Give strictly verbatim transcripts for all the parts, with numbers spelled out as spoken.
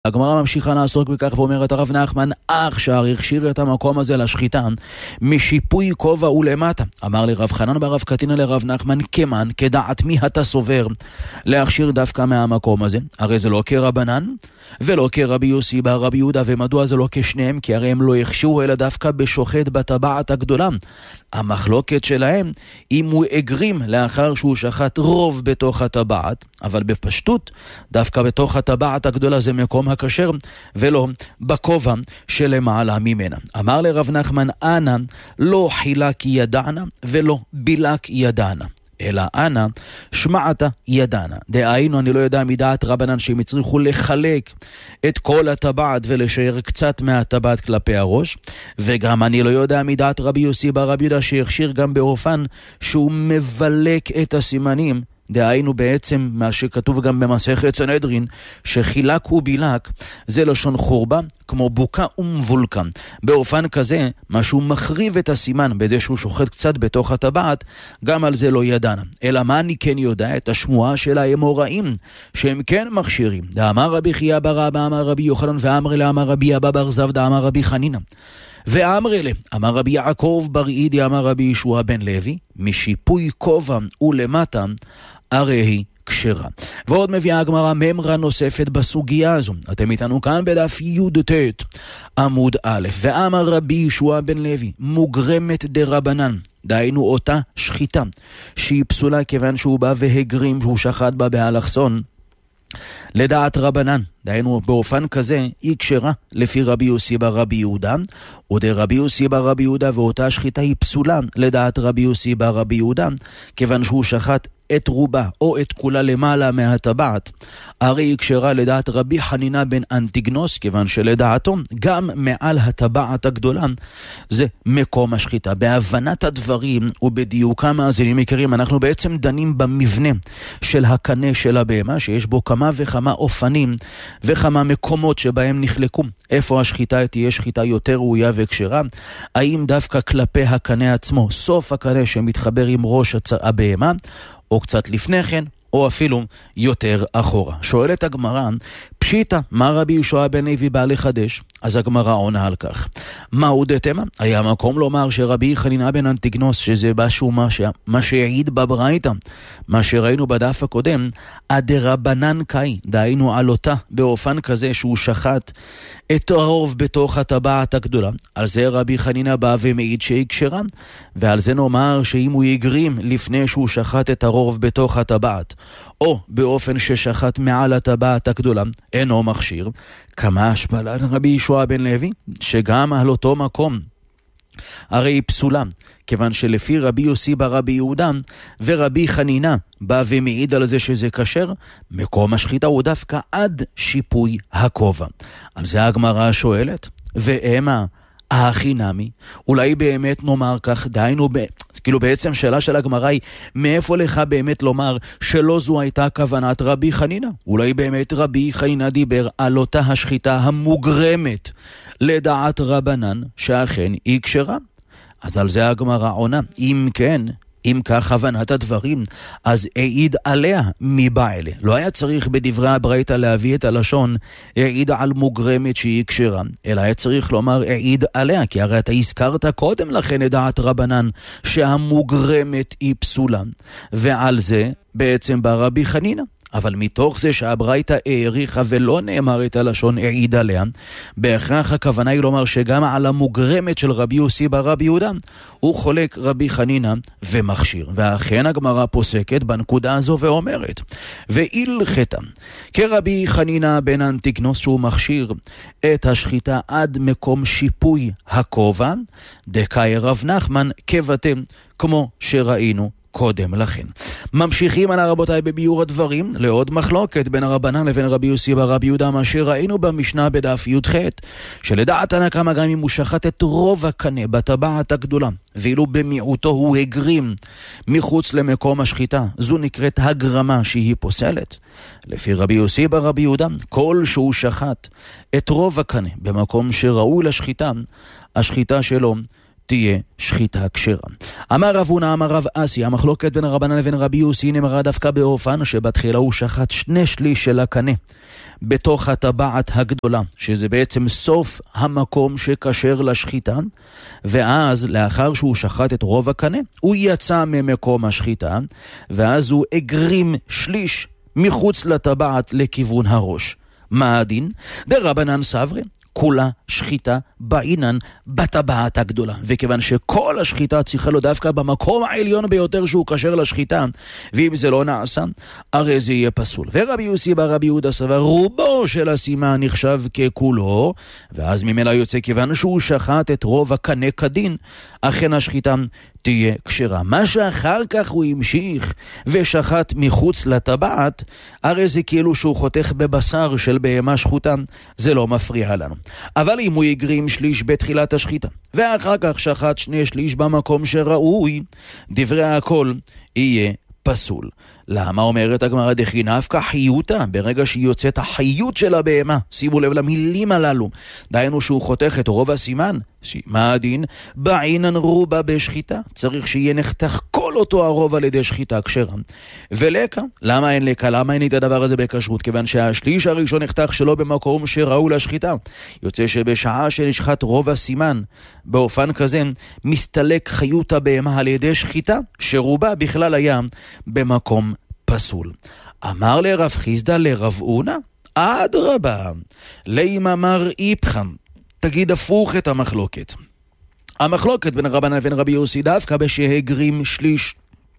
הגמרא ממשיכה לעסוק בכך ואומרת הרב נחמן, אך שער הכשיר את המקום הזה לשחיטה משיפוי כובע ולמטה. אמר לי רב חנן ברב קטינא לרב נחמן, כמן, כדעת מי אתה סובר להכשיר דווקא מהמקום הזה? הרי זה לא כרבנן ולא כרבי יוסי בר רבי יהודה. ומדוע זה לא כשניהם? כי הרי הם לא הכשירו אלא דווקא בשוחט בטבעת הגדולה. המחלוקת שלהם אם הוא אגרים לאחר שהוא שחט רוב בתוך הטבעת, אבל בפשטות דווקא בתוך הטבעת הגדולה זה מקום הכשר ולא בכובע שלמעלה ממנה. אמר לרב נחמן, אנא לא חילק ידענה ולא בילק ידענה, אלא אנא שמעת ידענה. דהיינו, אני לא יודע מדעת רבנן שהם הצריכו לחלק את כל הטבעת ולשאר קצת מהטבעת כלפי הראש, וגם אני לא יודע מדעת רבי יוסי בר רבי יהודה שהכשיר גם באופן שהוא מבלק את הסימנים. דהיינו בעצם מה שכתוב גם במסכת סנהדרין, שחילק ובילק זה לשון חורבה, כמו בוקה ומבולקה. באופן כזה, מה שהוא מחריב את הסימן בזה שהוא שוחט קצת בתוך הטבעת, גם על זה לא ידענה. אלא מה אני כן יודע? את השמועה של האמוראים, שהם כן מכשירים. דאמר רבי חייא בר אבא אמר רבי יוחנן, ואמר לה אמר רבי אבא בר זבדא אמר רבי חנינא, ואמר אלה אמר רבי יעקב בר אידי אמר רבי ישוע בן לוי, משיפוי כובע ולמטה הרי היא כשרה. ועוד מביאה הגמרא ממרה נוספת בסוגיה הזו. אתם איתנו כאן בדף י"ט עמוד א'. ואמר רבי ישוע בן לוי, מוגרמת דרבנן, דהיינו אותה שחיטה שהיא פסולה כיוון שהוא בא והגרים שהוא שחט בה באלכסון, לדעת רבנן, דהיינו באופן כזה היא כשרה לפי רבי יוסי בר רבי יהודה, ודרבי יוסי בר רבי יהודה ואותה שחיטה היא פסולה לדעת רבי יוסי בר רבי יהודה, כיוון שהוא שחט את רובה או את כולה למעלה מהטבעת. הרי היא כשרה לדעת רבי חנינא בן אנטיגנוס, כיוון שלדעתו גם מעל הטבעת הגדולה זה מקום השחיטה. בהבנת הדברים ובדיוקם מאזינים יקרים, אנחנו בעצם דנים במבנה של הקנה של הבהמה, שיש בו כמה וכמה אופנים וכמה מקומות שבהם נחלקו איפה השחיטה תהיה שחיטה יותר ראויה וכשרה. האם דווקא כלפי הקנה עצמו, סוף הקנה שמתחבר עם ראש הבהמה, או קצת לפני כן, או אפילו יותר אחורה. שואלת הגמרא, פשיטה, מה רבי ישוע בן לוי בא לחדש? אז הגמרא עונה על כך. מהו דתמה? היה מקום לומר שרבי חנינא בן אנטיגנוס, שזה משהו מה, ש... מה שהעיד בברייתא, מה שראינו בדף הקודם, הדרבנן קאי, דהיינו על אותה באופן כזה שהוא שחט את הרוב בתוך הטבעת הגדולה. על זה רבי חנינא בא ומעיד שהיא כשרה, ועל זה נאמר שאם הוא יגרים לפני שהוא שחט את הרוב בתוך הטבעת, או באופן ששחט מעל הטבעת הגדולה, אינו מכשיר. כמה השפלה רבי ישוע בן לוי, שגם על אותו מקום הרי היא פסולה, כיוון שלפי רבי יוסי בר רבי יהודה ורבי חנינא בא ומעיד על זה שזה כשר, מקום השחיטה הוא דווקא עד שיפוי הכובע. על זה הגמרא שואלת, ואמה הכי נמי, אולי באמת נאמר כך, דהיינו, ב... כאילו בעצם שאלה של הגמרא היא, מאיפה לך באמת לומר שלא זו הייתה כוונת רבי חנינא? אולי באמת רבי חנינא דיבר על אותה השחיטה המוגרמת לדעת רבנן, שאכן היא כשרה. אז על זה הגמרא עונה, אם כן, אם כך הבנת הדברים, אז העיד עליה מבעלה. לא היה צריך בדברי הברייתא להביא את הלשון העיד על מוגרמת שהיא כשרה, אלא היה צריך לומר העיד עליה, כי הרי אתה הזכרת קודם לכן את דעת רבנן שהמוגרמת היא פסולה, ועל זה בעצם בא רבי חנינא. אבל מתוך זה שהברייתא העריכה ולא נאמר את הלשון העיד עליה, בהכרח הכוונה היא לומר שגם על המוגרמת של רבי יוסי בר רבי יהודה הוא חולק רבי חנינא ומכשיר. ואכן הגמרא פוסקת בנקודה הזו ואומרת, והילכתה כרבי חנינא בן אנטיגנוס שהוא מכשיר את השחיטה עד מקום שיפוי הכובע, דקאי רב נחמן כבתם, כמו שראינו קודם לכן. ממשיכים על הרבותיי בביור הדברים לעוד מחלוקת בין הרבנן לבין רבי יוסי בר רבי יהודה, מה שראינו במשנה בדף י"ח, שלדעת תנא קמא גם אם הוא שחט את רוב הקנה בטבעת הגדולה ואילו במיעוטו הוא הגרים מחוץ למקום השחיטה, זו נקראת הגרמה שהיא פוסלת. לפי רבי יוסי בר רבי יהודה, כל שהוא שחט את רוב הקנה במקום שראוי לשחיטה, השחיטה שלו תהיה שחיטה כשרה. אמר רב הונא אמר רב אסי, המחלוקת בין רבנן לבין רבי יוסי נאמרה דווקא באופן שבתחילה הוא שחט שני שליש של הקנה בתוך הטבעת הגדולה, שזה בעצם סוף המקום שכשר לשחיטה, ואז לאחר שהוא שחט את רוב הקנה הוא יצא ממקום השחיטה, ואז הוא הגרים שליש מחוץ לטבעת לכיוון הראש. מה הדין? דרבנן סברי, כולה שחיטה בעינן בטבעת הגדולה, וכיוון שכל השחיטה צריכה לו דווקא במקום העליון ביותר שהוא כשר לשחיטה, ואם זה לא נעשה הרי זה יהיה פסול. ורבי יוסי ברבי יהודה סבר רובו של הסימן נחשב ככולו, ואז ממילא יוצא כיוון שהוא שחט את רוב הקנה כדין, אכן השחיטה תהיה כשרה. מה שאחר כך הוא המשיך ושחט מחוץ לטבעת, הרי זה כאילו שהוא חותך בבשר של בהמה שחוטה, זה לא מפריע לנו. אבל אם הוא יגרים שליש בתחילת השחיטה ואחר כך שחט שני שליש במקום שראוי, דברי הכל יהיה פסול. למה אומרת הגמרא? דכי נפקא חיותה, ברגע שהיא יוצאת החיות של הבהמה, שימו לב למילים הללו, דהיינו שהוא חותך את רוב הסימן, מה הדין? בעינן רובה בשחיטה, צריך שיהיה נחתך כל אותו הרוב על ידי שחיטה כשרה. ולקה, למה אין לקה? למה אין את הדבר הזה בכשרות? כיוון שהשליש הראשון נחתך שלא במקום שראוי לשחיטה, יוצא שבשעה שנשחט רוב הסימן באופן כזה מסתלק חיות הבהמה על ידי שחיטה שרובה בכלל היה במקום פסול. אמר לרב חיסדא לרב הונא, אדרבה, לימ אמר איפכא, תגיד הפוך את המחלוקת. המחלוקת בין רבנן לבין רבי יוסי דווקא בשהגרים שליש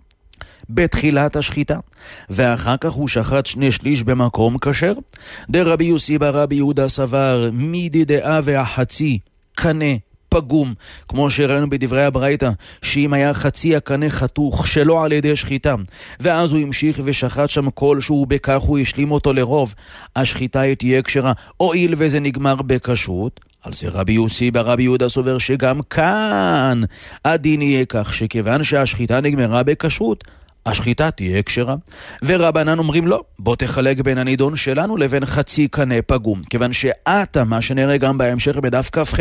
בתחילת השחיטה, ואחר כך הוא שחט שני שליש במקום כשר. דרבי יוסי ברבי יהודה סבר מידי דעה והחצי קנה פגום, כמו שראינו בדברי הברייתא, שאם היה חצי הקנה חתוך שלא על ידי שחיטה, ואז הוא המשיך ושחט שם כלשהו, בכך הוא השלים אותו לרוב, השחיטה תהיה כשרה, הואיל וזה נגמר בכשרות. על זה רבי יוסי ברבי יהודה סובר שגם כאן הדין יהיה כך, שכיוון שהשחיטה נגמרה בכשרות, השחיטה תהיה כשרה. ורבנן אומרים לא, בוא תחלק בין הנידון שלנו לבין חצי קנה פגום, כיוון שעתה, מה שנראה גם בהמשך בדף כ"ח,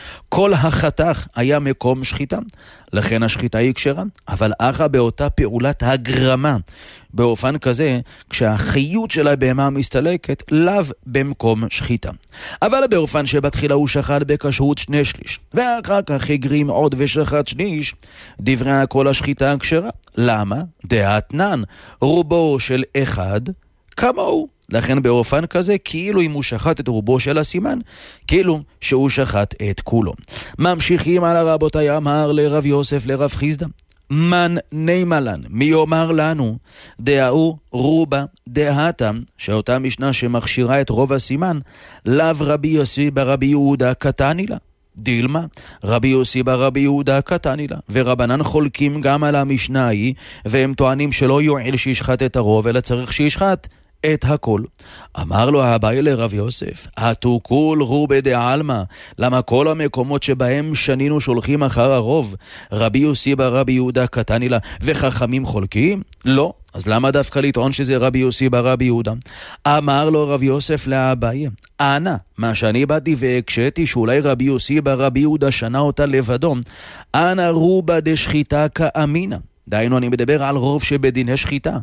כל החתך היה מקום שחיטה, לכן השחיטה היא כשרה. אבל אחא באותה פעולת הגרמה, באופן כזה, כשהחיות של הבהמה מסתלקת, לאו במקום שחיטה. אבל באופן שבתחילה הוא שחט בכשרות שני שליש, ואחר כך הגרים עוד ושחט שליש, דברי הכל השחיטה כשרה. למה? דאתנן, רובו של אחד כמוהו. לכן באופן כזה, כאילו אם הוא שחט את רובו של הסימן, כאילו שהוא שחט את כולו. ממשיכים על הרבותיי, אמר לרב יוסף לרב חיסדא, מן נימלן, מי יאמר לנו, דאו רובה דהתם, שאותה משנה שמכשירה את רוב הסימן, לאו רבי יוסי ברבי יהודה קטני לה. דילמה, רבי יוסי ברבי יהודה קטני לה, ורבנן חולקים גם על המשנה ההיא, והם טוענים שלא יועיל שישחט את הרוב, אלא צריך שישחט את הכל. אמר לו האביי לרב יוסף, התוקול רובה דעלמא, למה כל המקומות שבהם שנינו שולחים אחר הרוב, רבי יוסי ברבי יהודה קטני לה, וחכמים חולקים? לא. אז למה דווקא לטעון שזה רבי יוסי ברבי יהודה? אמר לו רב יוסף לאביי, אנא, מה שאני באתי והקשתי שאולי רבי יוסי ברבי יהודה שנה אותה לבדו, אנא רובה דשחיטה כאמינה. דהיינו אני מדבר על רוב שבדיני שחיטה,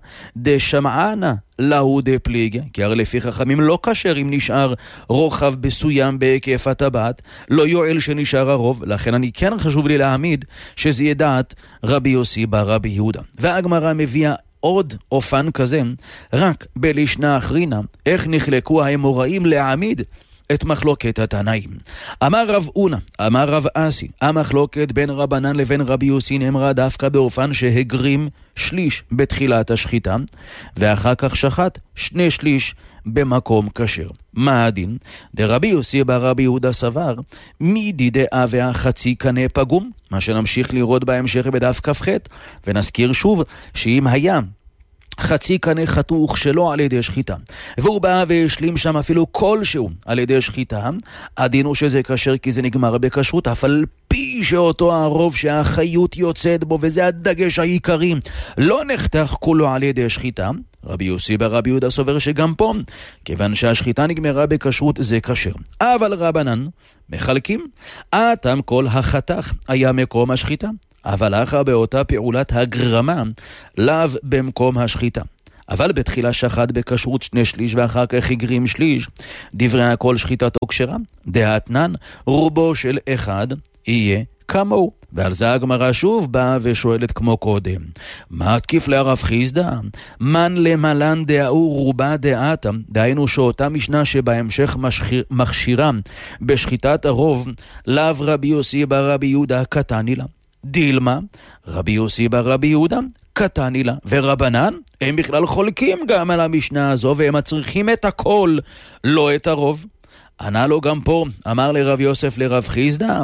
דשמענה להו דפליגה, כי הרי לפי חכמים לא כשר אם נשאר רוחב בסוים בהיקף הטבעת, לא יועיל שנשאר הרוב, לכן אני כן חשוב לי להעמיד שזה יהיה דעת רבי יוסי ברבי יהודה. והגמרא מביאה עוד אופן כזה, רק בלשנה אחרינה, איך נחלקו האמוראים להעמיד את מחלוקת התנאים. אמר רב הונא, אמר רב אסי, המחלוקת בין רבנן לבין רבי יוסי נאמרה דווקא באופן שהגרים שליש בתחילת השחיטה, ואחר כך שחט שני שליש במקום כשר. מה הדין? דרבי יוסי ברבי יהודה סבר, מידי דעה והחצי קנה פגום, מה שנמשיך לראות בהמשך בדף כ"ח, ונזכיר שוב שאם היה חצי קנה חתוך שלא על ידי שחיטה, והוא בא והשלים שם אפילו כלשהו על ידי שחיטה, הדין הוא שזה כשר כי זה נגמר בכשרות, אף על פי שאותו הרוב שהחיות יוצאת בו, וזה הדגש העיקרי, לא נחתך כולו על ידי שחיטה, רבי יוסי ברבי יהודה סובר שגם פה, כיוון שהשחיטה נגמרה בכשרות זה כשר. אבל רבנן מחלקים, אתם כל החתך היה מקום השחיטה, אבל אחר באותה פעולת הגרמה, לאו במקום השחיטה. אבל בתחילה שחט בכשרות שני שליש ואחר כך הגרים שליש, דברי הכל שחיטתו כשרה, דהתנן רובו של אחד יהיה כמוהו. ועל זה הגמרא שוב באה ושואלת כמו קודם, מה תקיף לרב חיסדא? מן למלן דאו רובה דעתה, דהיינו שאותה משנה שבהמשך מכשירה בשחיטת הרוב, לאו רבי יוסי ברבי יהודה קטני לה. דילמה, רבי יוסי ברבי יהודה קטני לה, ורבנן הם בכלל חולקים גם על המשנה הזו, והם מצריכים את הכל, לא את הרוב. ענה לו גם פה, אמר לרב יוסף לרב חיסדא,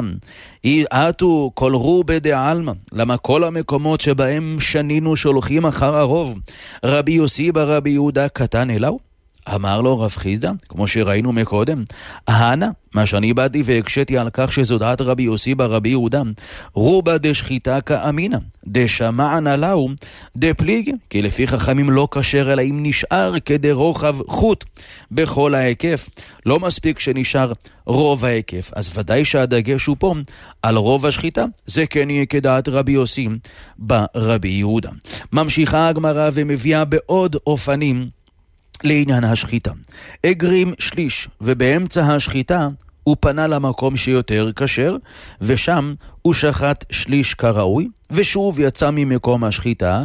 עתו כל רובה דעלמא, למה כל המקומות שבהם שנינו שולחים אחר הרוב, רבי יוסי ברבי יהודה קטן אלו? אמר לו רב חיסדא, כמו שראינו מקודם, הנה, מה שאני באתי והקשתי על כך שזו דעת רבי יוסי ברבי יהודה, רובה דשחיטה כאמינה, דשמענה לאו, דפליג, כי לפי חכמים לא כשר אלא אם נשאר כדי רוחב חוט בכל ההיקף, לא מספיק שנשאר רוב ההיקף, אז ודאי שהדגש הוא פה על רוב השחיטה, זה כן יהיה כדעת רבי יוסי ברבי יהודה. ממשיכה הגמרא ומביאה בעוד אופנים לעניין השחיטה. אגרים שליש, ובאמצע השחיטה הוא פנה למקום שיותר כשר, ושם הוא שחט שליש כראוי, ושוב יצא ממקום השחיטה,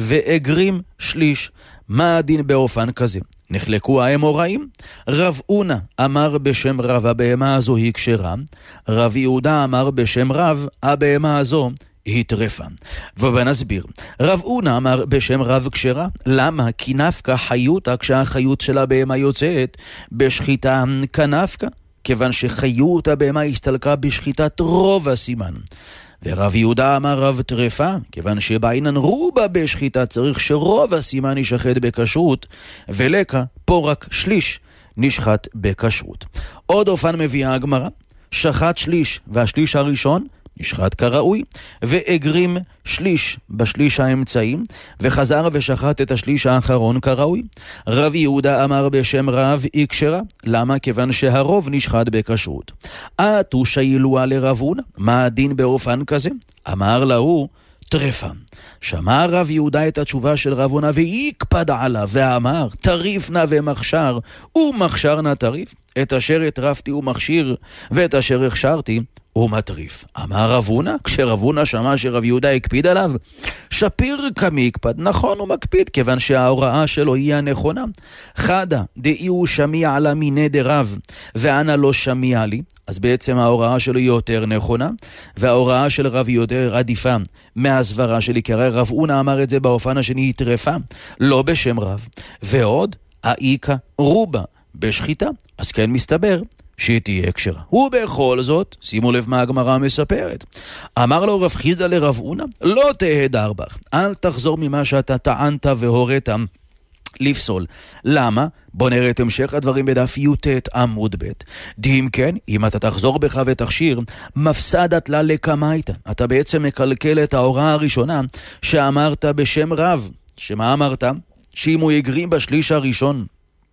ואגרים שליש. מה הדין באופן כזה? נחלקו האמוראים. רב אונה אמר בשם רב הבהמה הזו היא כשרה, רב יהודה אמר בשם רב הבהמה הזו היא טרפה. ובנסביר, רב אונה אמר בשם רב כשרה, למה? כי נפקה חיותה כשהחיות של הבהמה יוצאת בשחיטה כנפקה, כיוון שחיות הבהמה הסתלקה בשחיטת רוב הסימן. ורב יהודה אמר רב טרפה, כיוון שבעינן רובה בשחיטה צריך שרוב הסימן ישחט בכשרות, ולקה פה רק שליש נשחט בכשרות. עוד אופן מביאה הגמרא, שחט שליש והשליש הראשון נשחט כראוי, ואגרים שליש בשליש האמצעים, וחזר ושחט את השליש האחרון כראוי. רב יהודה אמר בשם רב היא כשרה, למה? כיוון שהרוב נשחט בכשרות. עתו שאלוה לרב אונה, מה הדין באופן כזה? אמר לה טרפה. שמע רב יהודה את התשובה של רב אונה ויקפד עליו ואמר, טריף נא ומכשיר, ומכשיר נא טריף, את אשר הטרפתי ומכשיר, ואת אשר הכשרתי ומטריף. אמר רב אונה, כשרב אונה שמע שרב יהודה הקפיד עליו, שפיר כמי יקפד, נכון הוא מקפיד, כיוון שההוראה שלו היא הנכונה. חדה דאי הוא שמיע לה מיני דרב, ואנה לא שמיע לי, אז בעצם ההוראה שלו היא יותר נכונה, וההוראה של רב יותר עדיפה מהסברה שלי, כי הרי רב אונה אמר את זה באופן השני היא טרפה, לא בשם רב. ועוד, האיקה רובה בשחיטה, אז כן מסתבר שהיא תהיה כשרה. ובכל זאת, שימו לב מה הגמרא מספרת. אמר לו רב חיסדא לרב אונה, לא תהדר בך, אל תחזור ממה שאתה טענת והורית לפסול. למה? בוא נראה את המשך הדברים בדף י"ט עמוד ב'. דים כן, אם אתה תחזור בך ותכשיר, מפסדת לה לקמייתא. אתה בעצם מקלקל את ההוראה הראשונה שאמרת בשם רב. שמה אמרת? שאם הוא יגרים בשליש הראשון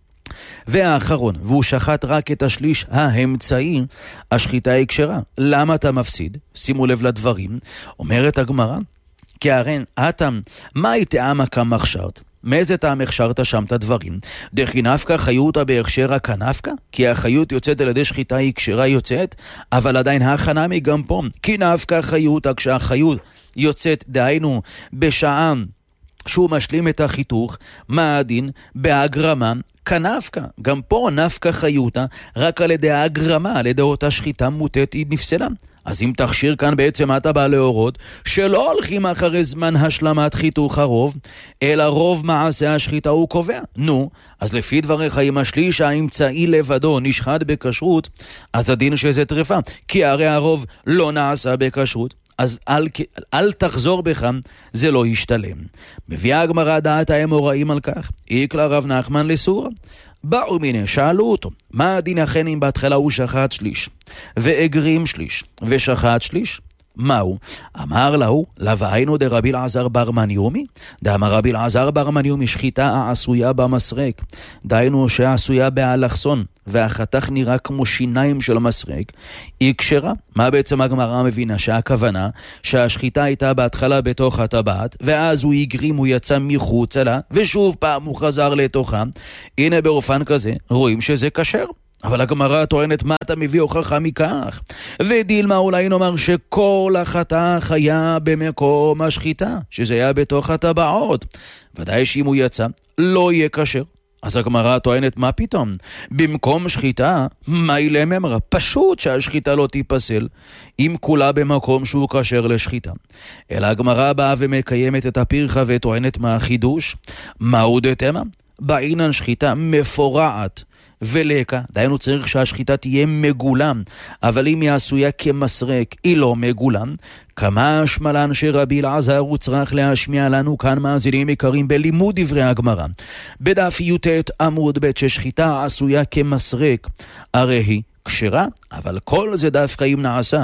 והאחרון, והוא שחט רק את השליש האמצעי, השחיטה היא כשרה. למה אתה מפסיד? שימו לב לדברים. אומרת הגמרא, כי הרי אתה, מה יתאמה כמכשירת? מאיזה טעם הכשרת שם את הדברים? דכי נפקה חיותה בהכשרה כנפקה? כי החיות יוצאת על ידי שחיטה היא כשרה יוצאת, אבל עדיין החנמי גם פה. כי נפקה חיותה כשהחיות יוצאת, דהיינו בשעה שהוא משלים את החיתוך, מה הדין? בהגרמה כנפקה. גם פה נפקה חיותה, רק על ידי ההגרמה, על ידי אותה שחיטה מוטט היא נפסלה. אז אם תכשיר כאן בעצם אתה בא להורות שלא הולכים אחרי זמן השלמת חיתוך הרוב, אלא רוב מעשה השחיטה הוא קובע. נו, אז לפי דבריך אם השליש האמצעי לבדו נשחט בכשרות, אז הדין שזה טרפה, כי הרי הרוב לא נעשה בכשרות. אז אל, אל תחזור בך, זה לא ישתלם. מביאה הגמרא דעת האמוראים על כך, איקלה רב נחמן לסורה. באו מיני, שאלו אותו, מה הדין אכן אם בהתחלה הוא שחט שליש, ואגרים שליש, ושחט שליש? מהו? אמר לו, לביינו דרבי אלעזר בר מניומי, דאמר רבי אלעזר בר מניומי שחיטה העשויה במסרק, דהיינו שעשויה באלכסון, והחתך נראה כמו שיניים של מסרק, היא כשרה. מה בעצם הגמרא מבינה? שהכוונה שהשחיטה הייתה בהתחלה בתוך הטבעת, ואז הוא הגרים, הוא יצא מחוץ לה, ושוב פעם הוא חזר לתוכה. הנה באופן כזה רואים שזה כשר. אבל הגמרא טוענת, מה אתה מביא הוכחה מכך? ודילמה אולי נאמר שכל החתך היה במקום השחיטה, שזה היה בתוך הטבעות. ודאי שאם הוא יצא, לא יהיה כשר. אז הגמרא טוענת, מה פתאום? במקום שחיטה, מה ילם אמרה? פשוט שהשחיטה לא תיפסל, אם כולה במקום שהוא כשר לשחיטה. אלא הגמרא באה ומקיימת את הפרחה וטוענת מה החידוש? מהו דתמה? בעינן שחיטה מפורעת ולקה, דיינו צריך שהשחיטה תהיה מגולם, אבל אם היא עשויה כמסרק, היא לא מגולם. כמה שמלן שרבי אלעזר הוא צריך להשמיע לנו כאן מאזינים יקרים בלימוד דברי הגמרא. בדף י"ט עמוד ב' ששחיטה עשויה כמסרק, הרי היא כשרה, אבל כל זה דווקא אם נעשה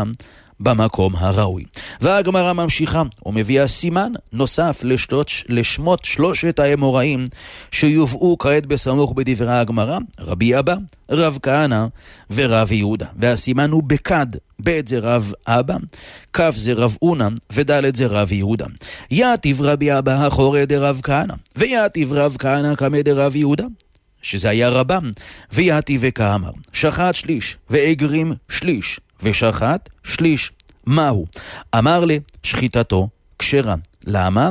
במקום הראוי. והגמרא ממשיכה ומביאה סימן נוסף לשלוט, לשמות שלושת האמוראים שיובאו כעת בסמוך בדברי הגמרא, רבי אבא, רב כהנא ורב יהודה. והסימן הוא בקד, ב' זה רב אבא, כ' זה רב אונה וד' זה רב יהודה. יתיב רבי אבא אחורי דרב כהנא, ויתיב רב כהנא כמי דרב יהודה, שזה היה רבם. ויתיב וכאמר, שחט שליש ואגרים שליש ושחט שליש. מהו? אמר לי, שחיטתו כשרה. למה?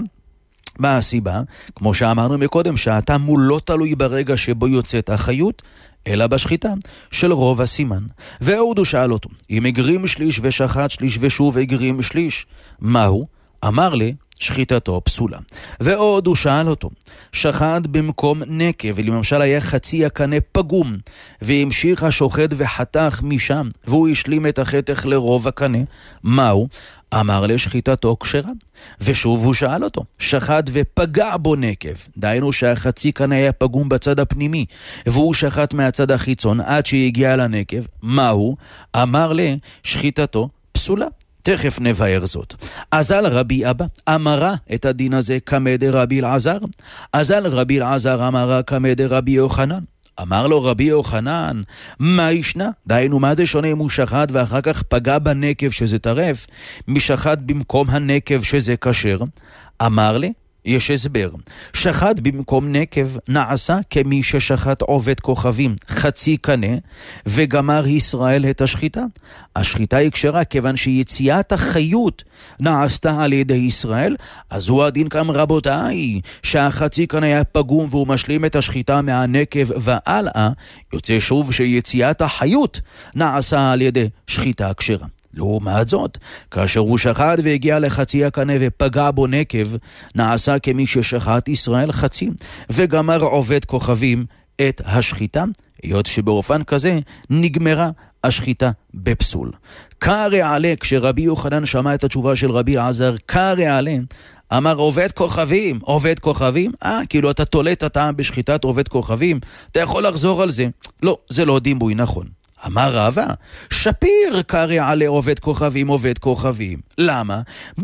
מה הסיבה? כמו שאמרנו מקודם, שהטעם הוא לא תלוי ברגע שבו יוצאת החיות, אלא בשחיטה של רוב הסימן. ועוד הוא שאל אותו, אם אגרים שליש ושחט שליש ושוב אגרים שליש, מהו? אמר לי, שחיטתו פסולה. ועוד הוא שאל אותו, שחט במקום נקב, ולמשל היה חצי הקנה פגום, והמשיך השוחט וחתך משם, והוא השלים את החתך לרוב הקנה, מהו? אמר לשחיטתו כשרה. ושוב הוא שאל אותו, שחט ופגע בו נקב, דהיינו שהחצי קנה היה פגום בצד הפנימי, והוא שחט מהצד החיצון עד שהגיע לנקב, מהו? אמר לשחיטתו פסולה. תכף נבהר זאת. אזל רבי אבא אמרה את הדין הזה כמי דרבי אלעזר, אזל רבי אלעזר אמרה כמי דרבי יוחנן. אמר לו רבי יוחנן, מה ישנה? דהיינו, מה זה שונה אם הוא שחט ואחר כך פגע בנקב שזה טרף, משחט במקום הנקב שזה כשר? אמר לי, יש הסבר. שחט במקום נקב נעשה כמי ששחט עובד כוכבים חצי קנה וגמר ישראל את השחיטה. השחיטה היא כשרה כיוון שיציאת החיות נעשתה על ידי ישראל, אז הוא הדין כאן רבותיי, שהחצי קנה היה פגום והוא משלים את השחיטה מהנקב והלאה, יוצא שוב שיציאת החיות נעשה על ידי שחיטה כשרה. לעומת זאת, כאשר הוא שחט והגיע לחצי הקנה ופגע בו נקב, נעשה כמי ששחט ישראל חצי, וגמר עובד כוכבים את השחיטה, היות שבאופן כזה נגמרה השחיטה בפסול. קרא עלה, כשרבי יוחנן שמע את התשובה של רבי אלעזר, קרא עלה, אמר עובד כוכבים, עובד כוכבים? אה, כאילו אתה תולה את הטעם בשחיטת עובד כוכבים, אתה יכול לחזור על זה. לא, זה לא דימוי נכון. אמר רבא, שפיר קרא עלי עובד כוכבים עובד כוכבים. למה?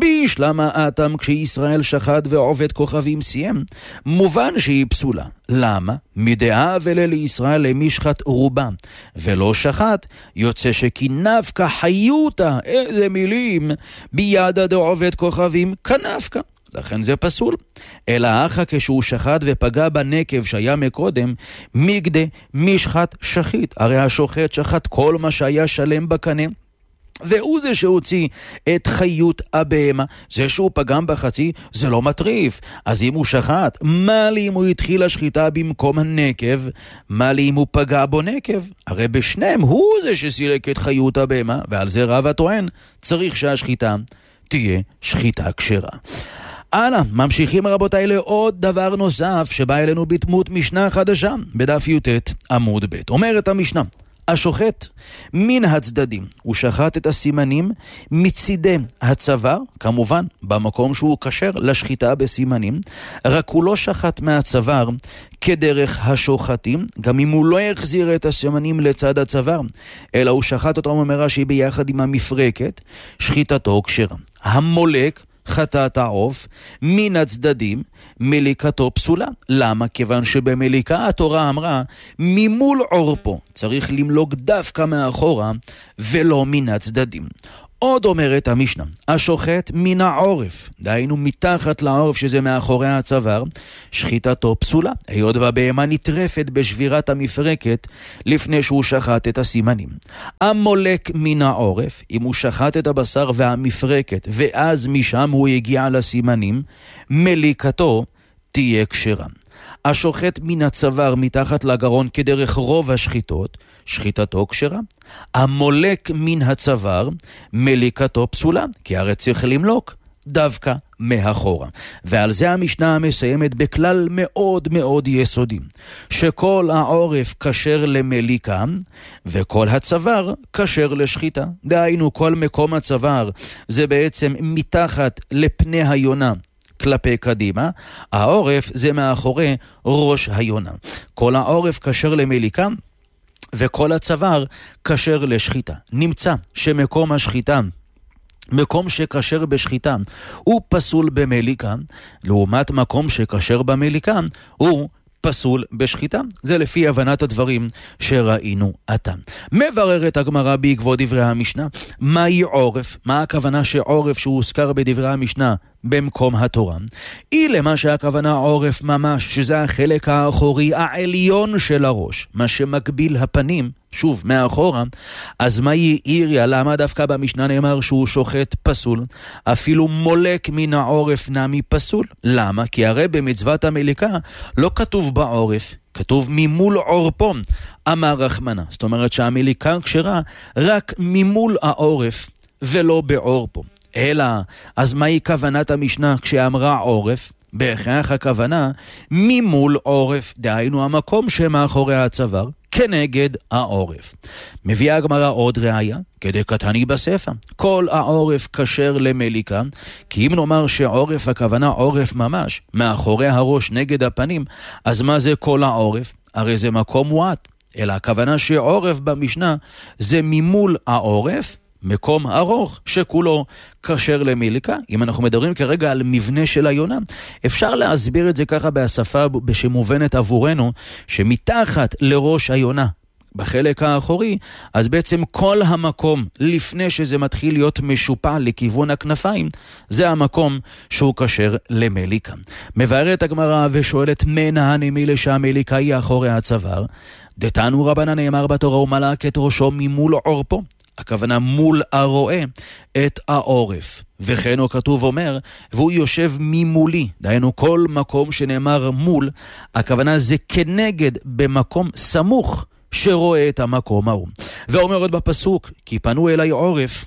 בישלמה אתם כשישראל שחט ועובד כוכבים סיים. מובן שהיא פסולה. למה? מדעה ולה לישראל למשחת רובם. ולא שחט, יוצא שכי נפקה חיותה, איזה מילים, בידה דעובד כוכבים כנפקה. לכן זה פסול. אלא אחא כשהוא שחט ופגע בנקב שהיה מקודם, מגדה משחט שחית. הרי השוחט שחט כל מה שהיה שלם בקנה, והוא זה שהוציא את חיות הבהמה. זה שהוא פגם בחצי זה לא מטריף. אז אם הוא שחט, מה לי אם הוא התחיל השחיטה במקום הנקב? מה לי אם הוא פגע בו נקב? הרי בשניהם הוא זה שסילק את חיות הבהמה, ועל זה רב הטוען צריך שהשחיטה תהיה שחיטה כשרה. הלאה, ממשיכים רבותיי לעוד דבר נוסף שבא אלינו בתמות משנה חדשה בדף י"ט עמוד ב'. אומרת המשנה, השוחט מן הצדדים, הוא שחט את הסימנים מצידי הצוואר, כמובן במקום שהוא כשר לשחיטה בסימנים, רק הוא לא שחט מהצוואר כדרך השוחטים, גם אם הוא לא החזיר את הסימנים לצד הצוואר, אלא הוא שחט אותם, אומר רש"י, ביחד עם המפרקת, שחיטתו כשרה. המולק חטאת העוף מן הצדדים, מליקתו פסולה. למה? כיוון שבמליקה התורה אמרה ממול עורפו, צריך למלוק דווקא מאחורה ולא מן הצדדים. עוד אומרת המשנה, השוחט מן העורף, דהיינו מתחת לעורף שזה מאחורי הצוואר, שחיטתו פסולה, היות והבהמה נטרפת בשבירת המפרקת לפני שהוא שחט את הסימנים. המולק מן העורף, אם הוא שחט את הבשר והמפרקת ואז משם הוא הגיע לסימנים, מליקתו תהיה כשרה. השוחט מן הצוואר מתחת לגרון כדרך רוב השחיטות, שחיטתו כשרה. המולק מן הצוואר, מליקתו פסולה, כי הרי צריך למלוק דווקא מאחורה. ועל זה המשנה מסיימת בכלל מאוד מאוד יסודי, שכל העורף כשר למליקה וכל הצוואר כשר לשחיטה. דהיינו כל מקום הצוואר זה בעצם מתחת לפני היונה כלפי קדימה, העורף זה מאחורי ראש היונה. כל העורף כשר למליקה וכל הצוואר כשר לשחיטה. נמצא שמקום השחיטה, מקום שכשר בשחיטה, הוא פסול במליקה, לעומת מקום שכשר במליקה, הוא פסול בשחיטה. זה לפי הבנת הדברים שראינו עתה. מבררת הגמרא בעקבות דברי המשנה, מהי עורף? מה הכוונה שעורף שהוזכר בדברי המשנה במקום התורה? היא למה שהכוונה עורף ממש, שזה החלק האחורי העליון של הראש, מה שמקביל הפנים, שוב, מאחורה. אז מה יאיריה? למה דווקא במשנה נאמר שהוא שוחט פסול? אפילו מולק מן העורף נמי פסול. למה? כי הרי במצוות המליקה לא כתוב בעורף, כתוב ממול עורפו, אמר רחמנה. זאת אומרת שהמליקה כשרה רק ממול העורף ולא בעורפו. אלא, אז מהי כוונת המשנה כשאמרה עורף? בהכרח הכוונה ממול עורף, דהיינו המקום שמאחורי הצוואר כנגד העורף. מביאה הגמרא עוד ראיה, כדי קטני בספר. כל העורף כשר למליקה, כי אם נאמר שעורף הכוונה עורף ממש, מאחורי הראש נגד הפנים, אז מה זה כל העורף? הרי זה מקום מועט. אלא הכוונה שעורף במשנה זה ממול העורף, מקום ארוך שכולו כשר למליקה. אם אנחנו מדברים כרגע על מבנה של היונה, אפשר להסביר את זה ככה בשפה שמובנת עבורנו, שמתחת לראש היונה, בחלק האחורי, אז בעצם כל המקום לפני שזה מתחיל להיות משופע לכיוון הכנפיים, זה המקום שהוא כשר למליקה. מבארת הגמרא ושואלת, מנה הנמילה שהמליקה היא אחורי הצוואר? דתנו רבנן, נאמר בתורה, ומלק את ראשו ממול עורפו. הכוונה מול הרואה את העורף. וכן הוא כתוב אומר, והוא יושב ממולי, דהיינו כל מקום שנאמר מול, הכוונה זה כנגד במקום סמוך שרואה את המקום ההוא. ואומר עוד בפסוק, כי פנו אליי עורף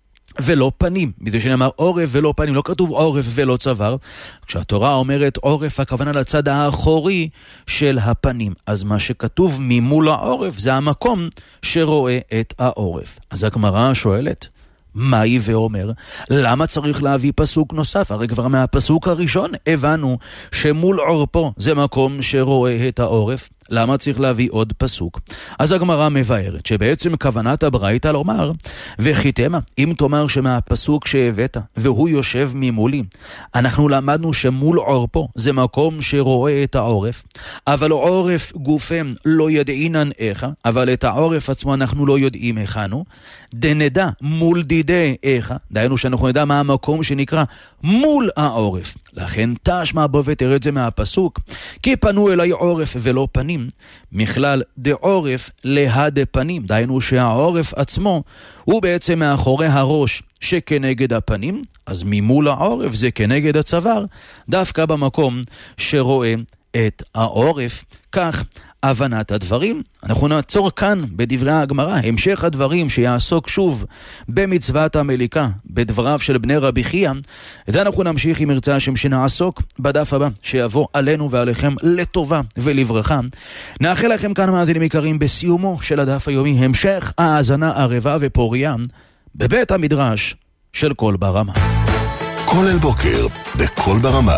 ולא פנים, בגלל שנאמר עורף ולא פנים, לא כתוב עורף ולא צוואר. כשהתורה אומרת עורף, הכוונה לצד האחורי של הפנים. אז מה שכתוב ממול העורף זה המקום שרואה את העורף. אז הגמרא שואלת, מהי ואומר, למה צריך להביא פסוק נוסף? הרי כבר מהפסוק הראשון הבנו שמול עורפו זה מקום שרואה את העורף. למה צריך להביא עוד פסוק? אז הגמרא מבארת שבעצם כוונת הברייתא לומר, וחיתמה, אם תאמר שמהפסוק שהבאת והוא יושב ממולי, אנחנו למדנו שמול עורפו זה מקום שרואה את העורף, אבל עורף גופם לא ידעינן איכה, אבל את העורף עצמו אנחנו לא יודעים איכנו, דנדע מול דידי איכה, דהיינו שאנחנו נדע מה המקום שנקרא מול העורף. לכן תשמע בו ותראה את זה מהפסוק, כי פנו אליי עורף ולא פנים, מכלל דעורף להד פנים, דהיינו שהעורף עצמו הוא בעצם מאחורי הראש שכנגד הפנים, אז ממול העורף זה כנגד הצוואר, דווקא במקום שרואה את העורף. כך הבנת הדברים. אנחנו נעצור כאן בדברי הגמרא, המשך הדברים שיעסוק שוב במצוות המליקה, בדבריו של בני רבי חייא. את זה אנחנו נמשיך עם ירצה השם שנעסוק בדף הבא, שיבוא עלינו ועליכם לטובה ולברכה. נאחל לכם כאן מאזינים יקרים בסיומו של הדף היומי המשך האזנה ערבה ופוריה בבית המדרש של קול ברמה. כולל בוקר בקול ברמה.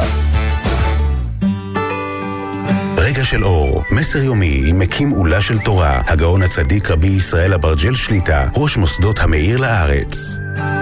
רגע של אור, מסר יומי עם מקים עולה של תורה, הגאון הצדיק רבי ישראל אברג'ל שליטה, ראש מוסדות המאיר לארץ.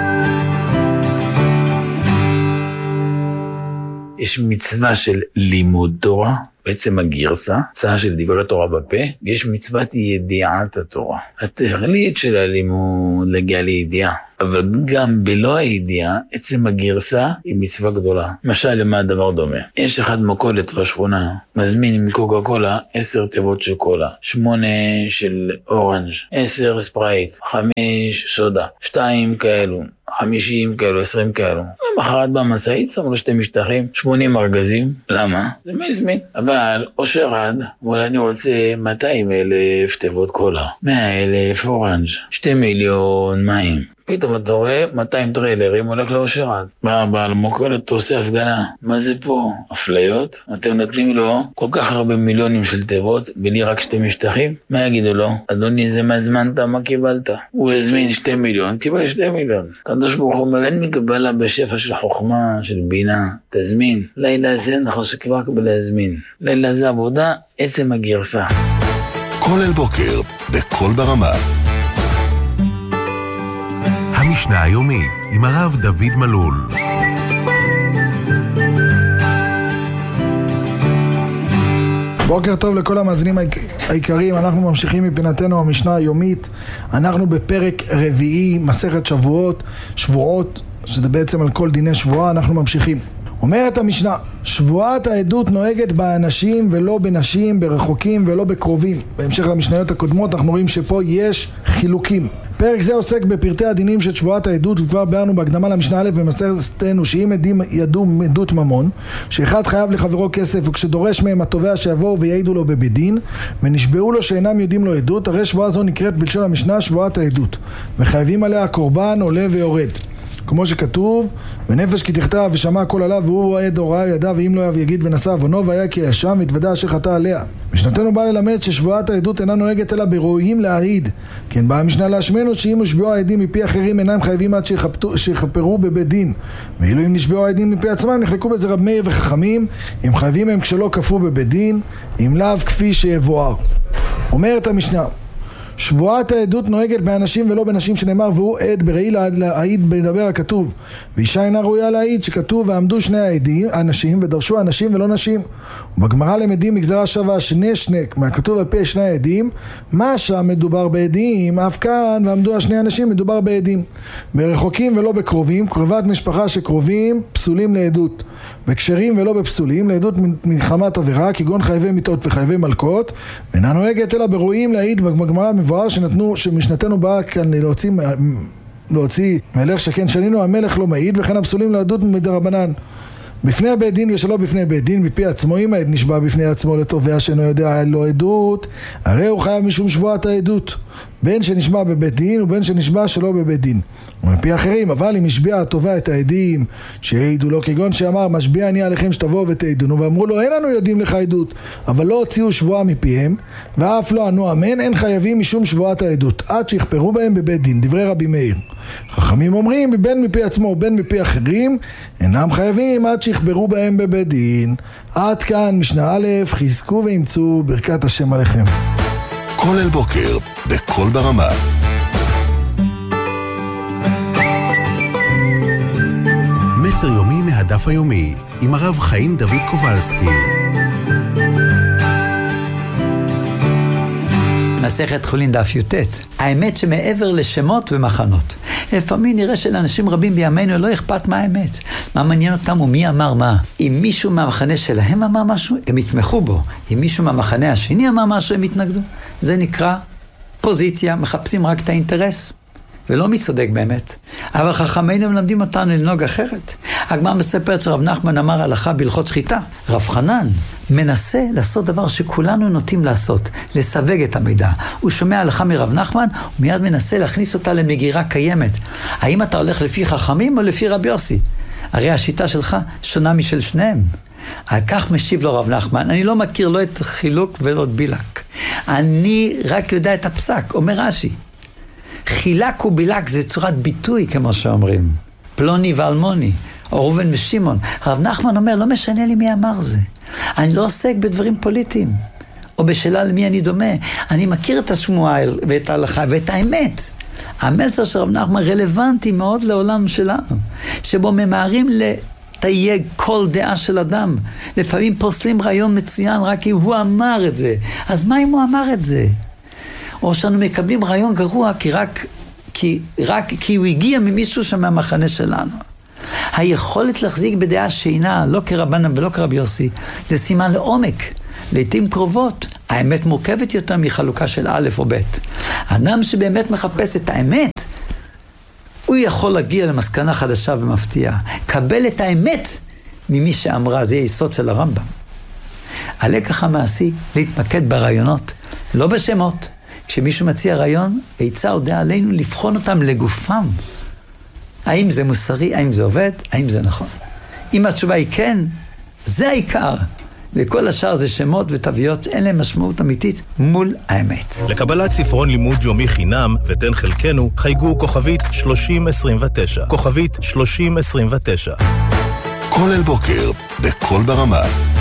יש מצווה של לימוד תורה, בעצם הגרסה, צעה של דברי תורה בפה, ויש מצוות ידיעת התורה. התכלית של הלימוד להגיע לידיעה, אבל גם בלא הידיעה, עצם הגרסה היא מצווה גדולה. למשל, למה הדבר דומה? יש אחד מכולת בשכונה, מזמין עם קוקה קולה, עשר תיבות של קולה, שמונה של אורנג', עשר ספרייט, חמש סודה, שתיים כאלו, חמישים כאלו, עשרים כאלו. למחרת במסעית שמו לו שתי משטחים, שמונים ארגזים. למה? זה מזמין. אבל אושר עד, אבל אני רוצה מאתיים אלף תיבות קולה, מאה אלף אורנג', שתי מיליון מים. פתאום אתה רואה מאתיים טריילרים הולך לאושר עד. בא בעל מכולת, עושה הפגנה. מה זה פה? אפליות? אתם נותנים לו כל כך הרבה מיליונים של תיבות, בלי רק שתי משטחים? מה יגידו לו? אדוני, זה מה הזמנת? מה קיבלת? הוא הזמין שתי מיליון, קיבל שתי מיליון. קדוש ברוך הוא אומר, אין מגבלה בשפע של חוכמה, של בינה. תזמין. לילה זה אנחנו שכבר להזמין. לילה זה עבודה, עצם הגרסה. כולל בוקר בקול ברמה. המשנה היומית עם הרב דוד מלול. בוקר טוב לכל המאזינים העיקריים. אנחנו ממשיכים מפינתנו המשנה היומית. אנחנו בפרק רביעי, מסכת שבועות, שבועות, שזה בעצם על כל דיני שבועה. אנחנו ממשיכים. אומרת המשנה, שבועת העדות נוהגת באנשים ולא בנשים, ברחוקים ולא בקרובים. בהמשך למשניות הקודמות אנחנו רואים שפה יש חילוקים. פרק זה עוסק בפרטי הדינים של שבועת העדות, וכבר ביארנו בהקדמה למשנה א' במסכתנו שאם עדים ידעו עדות ממון, שאחד חייב לחברו כסף, וכשדורש מהם התובע שיבואו ויעידו לו בבית דין, ונשבעו לו שאינם יודעים לו עדות, הרי שבועה זו נקראת בלשון המשנה שבועת העדות, וחייבים עליה קורבן עולה ויורד. כמו שכתוב, בנפש כי תחתה ושמע כל עליו והוא עד הוראה ידע ואם לא יב יגיד ונשא עוונו והיה כי ישם והתוודע אשר חטא עליה. משנתנו בא ללמד ששבועת העדות אינה נוהגת אלא בראויים להעיד. כן באה המשנה להשמנו שאם הושבעו העדים מפי אחרים אינם חייבים עד שיכפרו בבית דין, ואילו אם נשבעו העדים מפי עצמם נחלקו בזה רב מאיר וחכמים אם חייבים הם כשלא כפו בבית דין, אם לאו כפי שיבואר. אומרת המשנה, שבועת העדות נוהגת באנשים ולא בנשים, שנאמר והוא עד בראי להעיד בדבר הכתוב, ואישה אינה ראויה להעיד, שכתוב ועמדו שני העדים אנשים ודרשו אנשים ולא נשים. ובגמרא למדים מגזרה שווה שני שנק מהכתוב על פי שני העדים, מה שם מדובר בעדים, אף כאן ועמדו השני אנשים מדובר בעדים. ברחוקים ולא בקרובים, קרבת משפחה שקרובים פסולים לעדות, בקשרים ולא בפסולים לעדות מחמת עבירה כגון חייבי מיתות וחייבי מלכות, ואינה נוהגת אלא בראויים להעיד. בגמרא מבואר שנתנו, שמשנתנו באה כאן להוציא, להוציא מלך שכן שנינו המלך לא מעיד, וכן הפסולים לעדות מדרבנן בפני הבית דין ושלא בפני בית דין מפי עצמו. אם העד נשבע בפני עצמו לתובע שאינו יודע לו עדות, הרי הוא חייב משום שבועת העדות, בין שנשבע בבית דין ובין שנשבע שלא בבית דין. ומפי אחרים, אבל אם השביע התובע את העדים שהעידו לו, כגון שאמר משביע אני עליכם שתבואו ותעידונו, ואמרו לו אין לנו יודעים לך עדות, אבל לא הוציאו שבועה מפיהם ואף לא ענו אמן, אין חייבים משום שבועת העדות עד שיכפרו בהם בבית דין. דברי רבי מאיר. חכמים אומרים בין מפי עצמו ובין מפי אחרים אינם חייבים עד שיכפרו בהם בבית דין. עד כאן משנה א', חזקו ואמצו ברכת השם עליכם. כולל בוקר בקול ברמה. מסר יומי מהדף היומי עם הרב חיים דוד קובלסקי. מסכת חולין דף י"ט. האמת שמעבר לשמות ומחנות, לפעמים נראה שלאנשים רבים בימינו לא אכפת מה האמת, מה מעניין אותם ומי אמר מה. אם מישהו מהמחנה שלהם אמר משהו הם יתמכו בו, אם מישהו מהמחנה השני אמר משהו הם יתנגדו. זה נקרא פוזיציה, מחפשים רק את האינטרס ולא מי צודק באמת. אבל חכמינו מלמדים אותנו לנהוג אחרת. הגמרא מספרת שרב נחמן אמר הלכה בהלכות שחיטה. רב חנן מנסה לעשות דבר שכולנו נוטים לעשות, לסווג את המידע. הוא שומע הלכה מרב נחמן, הוא מיד מנסה להכניס אותה למגירה קיימת. האם אתה הולך לפי חכמים או לפי רבי יוסי? הרי השיטה שלך שונה משל שניהם. על כך משיב לו רב נחמן, אני לא מכיר לא את חילוק ולא את בילק. אני רק יודע את הפסק, אומר רש"י. חילק ובילק זה צורת ביטוי, כמו שאומרים. פלוני ואלמוני, או ראובן ושמעון. רב נחמן אומר, לא משנה לי מי אמר זה. אני לא עוסק בדברים פוליטיים, או בשאלה למי אני דומה. אני מכיר את השמועה ואת ההלכה ואת האמת. המסר של רב נחמן רלוונטי מאוד לעולם שלנו, שבו ממהרים לתייג כל דעה של אדם. לפעמים פוסלים רעיון מצוין רק כי הוא אמר את זה. אז מה אם הוא אמר את זה? או שאנו מקבלים רעיון גרוע כי רק, כי, רק כי הוא הגיע ממישהו שמהמחנה שלנו. היכולת להחזיק בדעה שאינה, לא כרבנן ולא כרבי יוסי, זה סימן לעומק. לעתים קרובות, האמת מורכבת יותר מחלוקה של א' או ב'. אדם שבאמת מחפש את האמת, הוא יכול להגיע למסקנה חדשה ומפתיעה. קבל את האמת ממי שאמרה, זה היסוד של הרמב"ם. הלקח המעשי, להתמקד ברעיונות, לא בשמות. כשמישהו מציע רעיון, עצה הודעה עלינו לבחון אותם לגופם. האם זה מוסרי, האם זה עובד, האם זה נכון. אם התשובה היא כן, זה העיקר. וכל השאר זה שמות ותוויות, אין להם משמעות אמיתית מול האמת. לקבלת ספרון לימוד יומי חינם ותן חלקנו, חייגו כוכבית שלושים עשרים ותשע. כוכבית שלושים עשרים ותשע. כל אל בוקר, בכל ברמה.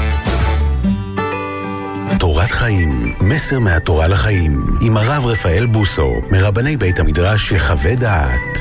תורת חיים, מסר מהתורה לחיים, עם הרב רפאל בוסו, מרבני בית המדרש יחווה דעת.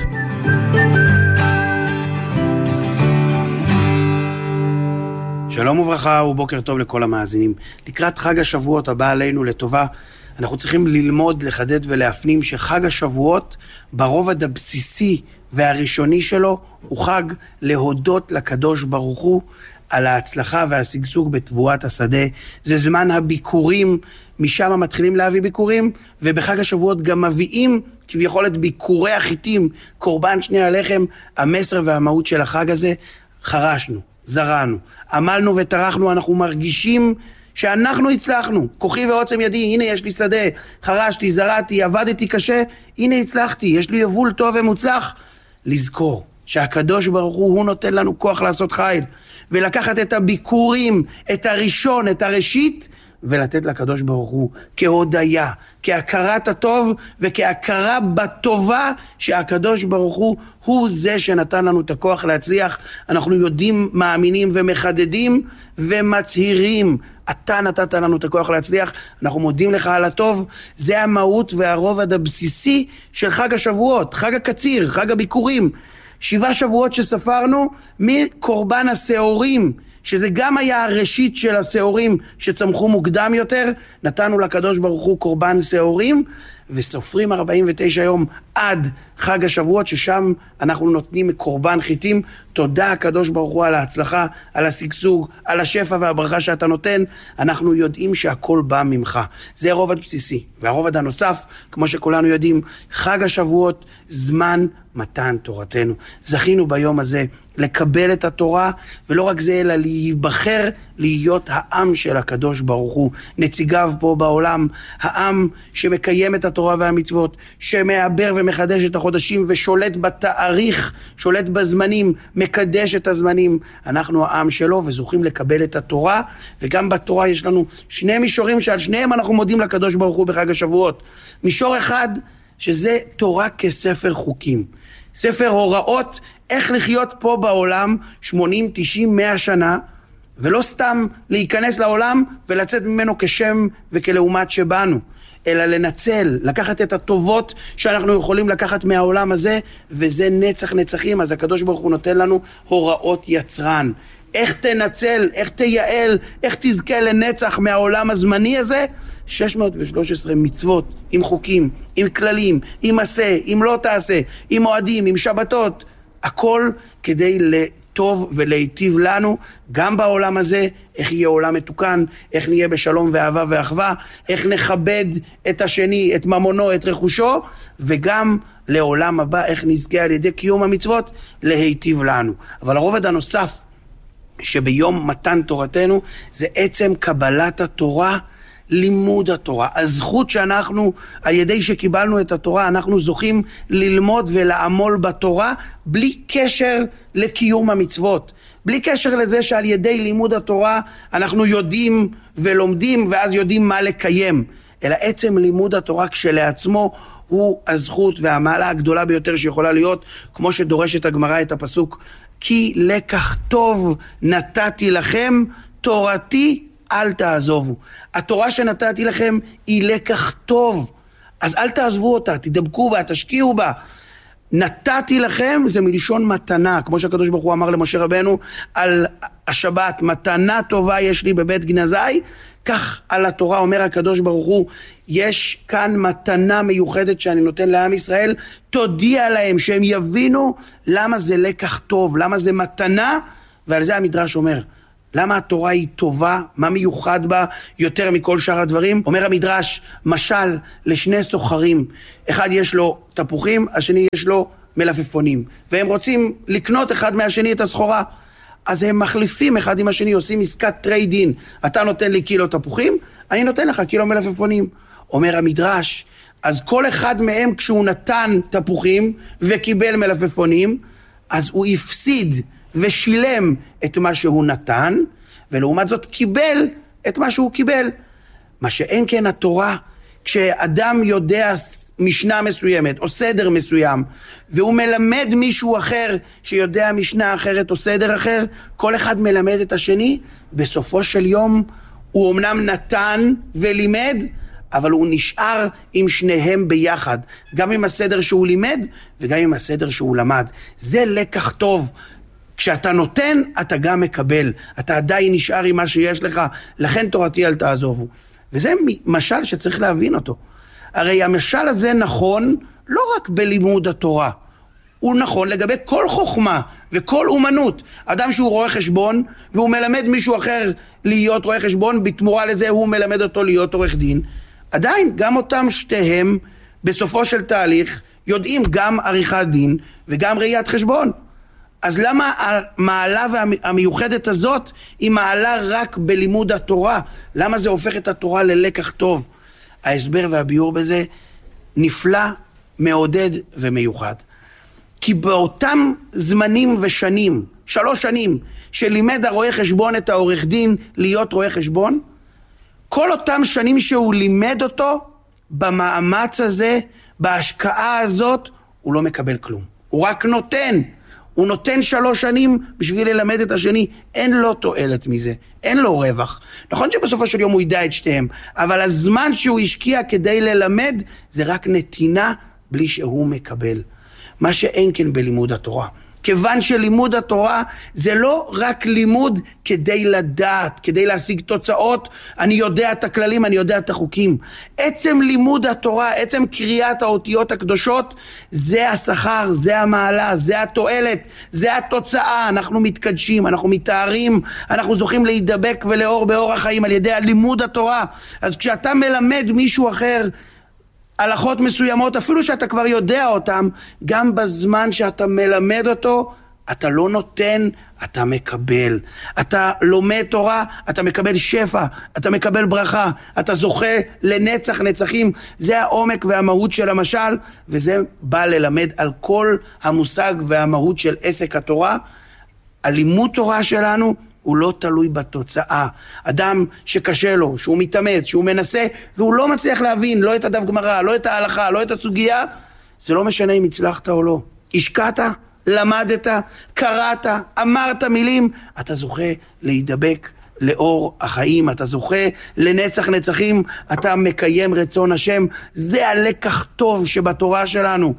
שלום וברכה ובוקר טוב לכל המאזינים. לקראת חג השבועות הבא עלינו לטובה, אנחנו צריכים ללמוד, לחדד ולהפנים שחג השבועות ברובד הבסיסי והראשוני שלו הוא חג להודות לקדוש ברוך הוא על ההצלחה והשגשוג בתבואת השדה. זה זמן הביקורים, משם מתחילים להביא ביקורים, ובחג השבועות גם מביאים כביכול את ביקורי החיטים, קורבן שני הלחם. המסר והמהות של החג הזה, חרשנו, זרענו, עמלנו וטרחנו, אנחנו מרגישים שאנחנו הצלחנו, כוחי ועוצם ידי, הנה יש לי שדה, חרשתי, זרעתי, עבדתי קשה, הנה הצלחתי, יש לי יבול טוב ומוצלח. לזכור שהקדוש ברוך הוא, הוא נותן לנו כוח לעשות חיל, ולקחת את הביקורים, את הראשון, את הראשית, ולתת לקדוש ברוך הוא כהודיה, כהכרת הטוב וכהכרה בטובה שהקדוש ברוך הוא הוא זה שנתן לנו את הכוח להצליח. אנחנו יודעים, מאמינים ומחדדים ומצהירים, אתה נתת לנו את הכוח להצליח, אנחנו מודים לך על הטוב. זה המהות והרובד הבסיסי של חג השבועות, חג הקציר, חג הביקורים. שבעה שבועות שספרנו מקורבן השעורים, שזה גם היה הראשית של השעורים שצמחו מוקדם יותר, נתנו לקדוש ברוך הוא קורבן שעורים, וסופרים ארבעים ותשע יום עד חג השבועות, ששם אנחנו נותנים קורבן חיטים. תודה הקדוש ברוך הוא על ההצלחה, על השגשוג, על השפע והברכה שאתה נותן. אנחנו יודעים שהכל בא ממך. זה רובד בסיסי. והרובד הנוסף, כמו שכולנו יודעים, חג השבועות, זמן מתן תורתנו. זכינו ביום הזה לקבל את התורה, ולא רק זה, אלא להיבחר להיות העם של הקדוש ברוך הוא, נציגיו פה בעולם, העם שמקיים את התורה והמצוות, שמעבר ומחדש את החודשים ושולט בתאריך, שולט בזמנים, מקדש את הזמנים. אנחנו העם שלו וזוכים לקבל את התורה, וגם בתורה יש לנו שני מישורים שעל שניהם אנחנו מודים לקדוש ברוך הוא בחג השבועות. מישור אחד, שזה תורה כספר חוקים, ספר הוראות איך לחיות פה בעולם שמונים, תשעים, מאה שנה, ולא סתם להיכנס לעולם ולצאת ממנו כשם וכלעומת שבאנו, אלא לנצל, לקחת את הטובות שאנחנו יכולים לקחת מהעולם הזה, וזה נצח נצחים. אז הקדוש ברוך הוא נותן לנו הוראות יצרן. איך תנצל, איך תייעל, איך תזכה לנצח מהעולם הזמני הזה? שש מאות ושלוש עשרה מצוות, עם חוקים, עם כללים, עם עשה, עם לא תעשה, עם מועדים, עם שבתות, הכל כדי לטוב ולהיטיב לנו, גם בעולם הזה, איך יהיה עולם מתוקן, איך נהיה בשלום ואהבה ואחווה, איך נכבד את השני, את ממונו, את רכושו, וגם לעולם הבא, איך נזכה על ידי קיום המצוות להיטיב לנו. אבל הרובד הנוסף שביום מתן תורתנו זה עצם קבלת התורה, לימוד התורה. הזכות שאנחנו, על ידי שקיבלנו את התורה, אנחנו זוכים ללמוד ולעמול בתורה בלי קשר לקיום המצוות. בלי קשר לזה שעל ידי לימוד התורה אנחנו יודעים ולומדים ואז יודעים מה לקיים. אלא עצם לימוד התורה כשלעצמו הוא הזכות והמעלה הגדולה ביותר שיכולה להיות, כמו שדורשת הגמרא את הפסוק, כי לקח טוב נתתי לכם, תורתי אל תעזובו. התורה שנתתי לכם היא לקח טוב, אז אל תעזבו אותה, תדבקו בה, תשקיעו בה. נתתי לכם זה מלשון מתנה, כמו שהקדוש ברוך הוא אמר למשה רבנו על השבת, מתנה טובה יש לי בבית גנזי, כך על התורה אומר הקדוש ברוך הוא, יש כאן מתנה מיוחדת שאני נותן לעם ישראל, תודיע להם שהם יבינו למה זה לקח טוב, למה זה מתנה, ועל זה המדרש אומר, למה התורה היא טובה, מה מיוחד בה יותר מכל שאר הדברים? אומר המדרש, משל לשני סוחרים, אחד יש לו תפוחים, השני יש לו מלפפונים, והם רוצים לקנות אחד מהשני את הסחורה, אז הם מחליפים אחד עם השני, עושים עסקת טריידין, אתה נותן לי קילו תפוחים, אני נותן לך קילו מלפפונים. אומר המדרש, אז כל אחד מהם כשהוא נתן תפוחים וקיבל מלפפונים, אז הוא הפסיד ושילם את מה שהוא נתן, ולעומת זאת קיבל את מה שהוא קיבל. מה שאין כן התורה, כשאדם יודע משנה מסוימת או סדר מסוים, והוא מלמד מישהו אחר שיודע משנה אחרת או סדר אחר, כל אחד מלמד את השני, בסופו של יום הוא אמנם נתן ולימד, אבל הוא נשאר עם שניהם ביחד, גם עם הסדר שהוא לימד וגם עם הסדר שהוא למד. זה לקח טוב. כשאתה נותן, אתה גם מקבל. אתה עדיין נשאר עם מה שיש לך, לכן תורתי אל תעזובו. וזה משל שצריך להבין אותו. הרי המשל הזה נכון לא רק בלימוד התורה, הוא נכון לגבי כל חוכמה וכל אומנות. אדם שהוא רואה חשבון והוא מלמד מישהו אחר להיות רואה חשבון, בתמורה לזה הוא מלמד אותו להיות עורך דין. עדיין גם אותם שתיהם בסופו של תהליך יודעים גם עריכת דין וגם ראיית חשבון. אז למה המעלה המיוחדת הזאת היא מעלה רק בלימוד התורה? למה זה הופך את התורה ללקח טוב? ההסבר והביור בזה נפלא, מעודד ומיוחד. כי באותם זמנים ושנים, שלוש שנים, שלימד הרואה חשבון את העורך דין להיות רואה חשבון, כל אותם שנים שהוא לימד אותו, במאמץ הזה, בהשקעה הזאת, הוא לא מקבל כלום. הוא רק נותן. הוא נותן שלוש שנים בשביל ללמד את השני, אין לו תועלת מזה, אין לו רווח. נכון שבסופו של יום הוא ידע את שתיהם, אבל הזמן שהוא השקיע כדי ללמד, זה רק נתינה בלי שהוא מקבל. מה שאין כן בלימוד התורה. כיוון שלימוד התורה זה לא רק לימוד כדי לדעת, כדי להשיג תוצאות, אני יודע את הכללים, אני יודע את החוקים. עצם לימוד התורה, עצם קריאת האותיות הקדושות, זה השכר, זה המעלה, זה התועלת, זה התוצאה. אנחנו מתקדשים, אנחנו מתארים, אנחנו זוכים להידבק ולאור באור החיים על ידי לימוד התורה. אז כשאתה מלמד מישהו אחר, הלכות מסוימות, אפילו שאתה כבר יודע אותם, גם בזמן שאתה מלמד אותו, אתה לא נותן, אתה מקבל. אתה לומד תורה, אתה מקבל שפע, אתה מקבל ברכה, אתה זוכה לנצח נצחים. זה העומק והמהות של המשל, וזה בא ללמד על כל המושג והמהות של עסק התורה. הלימוד תורה שלנו הוא לא תלוי בתוצאה. אדם שקשה לו, שהוא מתאמץ, שהוא מנסה, והוא לא מצליח להבין, לא את הדף גמרא, לא את ההלכה, לא את הסוגיה, זה לא משנה אם הצלחת או לא. השקעת, למדת, קראת, אמרת מילים, אתה זוכה להידבק לאור החיים, אתה זוכה לנצח נצחים, אתה מקיים רצון השם. זה הלקח טוב שבתורה שלנו.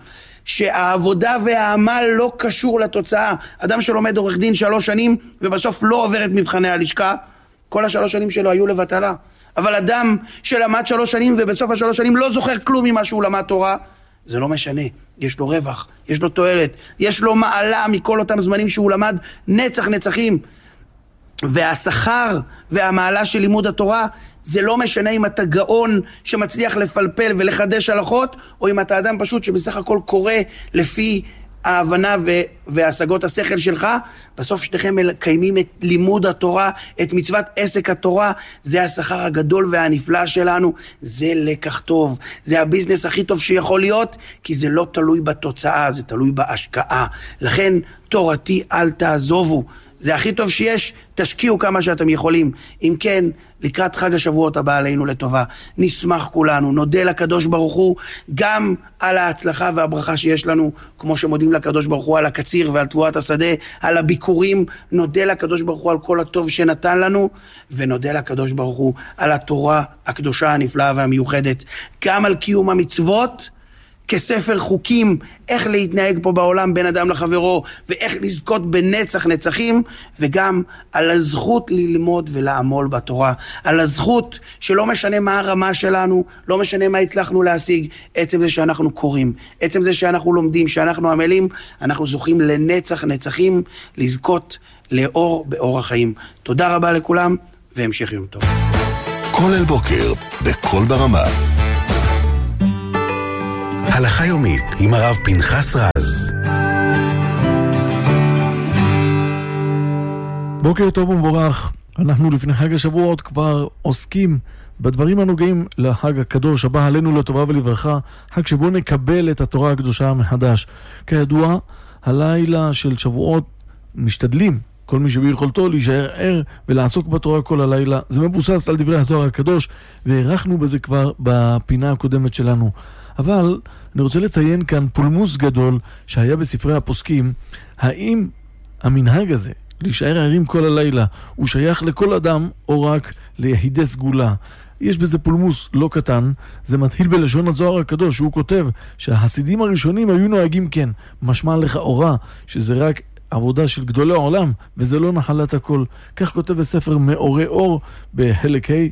שהעבודה והעמל לא קשור לתוצאה. אדם שלומד עורך דין שלוש שנים ובסוף לא עובר את מבחני הלשכה, כל השלוש שנים שלו היו לבטלה. אבל אדם שלמד שלוש שנים ובסוף השלוש שנים לא זוכר כלום ממה שהוא למד תורה, זה לא משנה. יש לו רווח, יש לו תועלת, יש לו מעלה מכל אותם זמנים שהוא למד נצח נצחים. והשכר והמעלה של לימוד התורה זה לא משנה אם אתה גאון שמצליח לפלפל ולחדש הלכות, או אם אתה אדם פשוט שבסך הכל קורא לפי ההבנה והשגות השכל שלך. בסוף שניכם מקיימים את לימוד התורה, את מצוות עסק התורה. זה השכר הגדול והנפלא שלנו, זה לקח טוב, זה הביזנס הכי טוב שיכול להיות, כי זה לא תלוי בתוצאה, זה תלוי בהשקעה. לכן תורתי אל תעזובו, זה הכי טוב שיש, תשקיעו כמה שאתם יכולים. אם כן, לקראת חג השבועות הבא עלינו לטובה, נשמח כולנו, נודה לקדוש ברוך הוא גם על ההצלחה והברכה שיש לנו, כמו שמודים לקדוש ברוך הוא על הקציר ועל תבואת השדה, על הביקורים, נודה לקדוש ברוך הוא על כל הטוב שנתן לנו, ונודה לקדוש ברוך הוא על התורה הקדושה הנפלאה והמיוחדת, גם על קיום המצוות, כספר חוקים, איך להתנהג פה בעולם בין אדם לחברו, ואיך לזכות בנצח נצחים, וגם על הזכות ללמוד ולעמול בתורה, על הזכות שלא משנה מה הרמה שלנו, לא משנה מה הצלחנו להשיג, עצם זה שאנחנו קוראים, עצם זה שאנחנו לומדים, שאנחנו עמלים, אנחנו זוכים לנצח נצחים, לזכות לאור באור החיים. תודה רבה לכולם, והמשך יום טוב. כל אל בוקר, בכל ברמה. הלכה יומית עם הרב פנחס רז. בוקר טוב ומבורך. אנחנו לפני חג השבועות כבר עוסקים בדברים הנוגעים לחג הקדוש הבא עלינו לטובה ולברכה, חג שבו נקבל את התורה הקדושה מחדש. כידוע, הלילה של שבועות משתדלים כל מי שביכולתו להישאר ער ולעסוק בתורה כל הלילה. זה מבוסס על דברי התורה הקדוש, והערכנו בזה כבר בפינה הקודמת שלנו. אבל אני רוצה לציין כאן פולמוס גדול שהיה בספרי הפוסקים, האם המנהג הזה להישאר ערים כל הלילה הוא שייך לכל אדם או רק ליחידי סגולה? יש בזה פולמוס לא קטן. זה מתחיל בלשון הזוהר הקדוש, שהוא כותב שהחסידים הראשונים היו נוהגים כן, משמע לך אורה שזה רק עבודה של גדולי העולם וזה לא נחלת הכל. כך כותב בספר מאורי אור בחלק ה'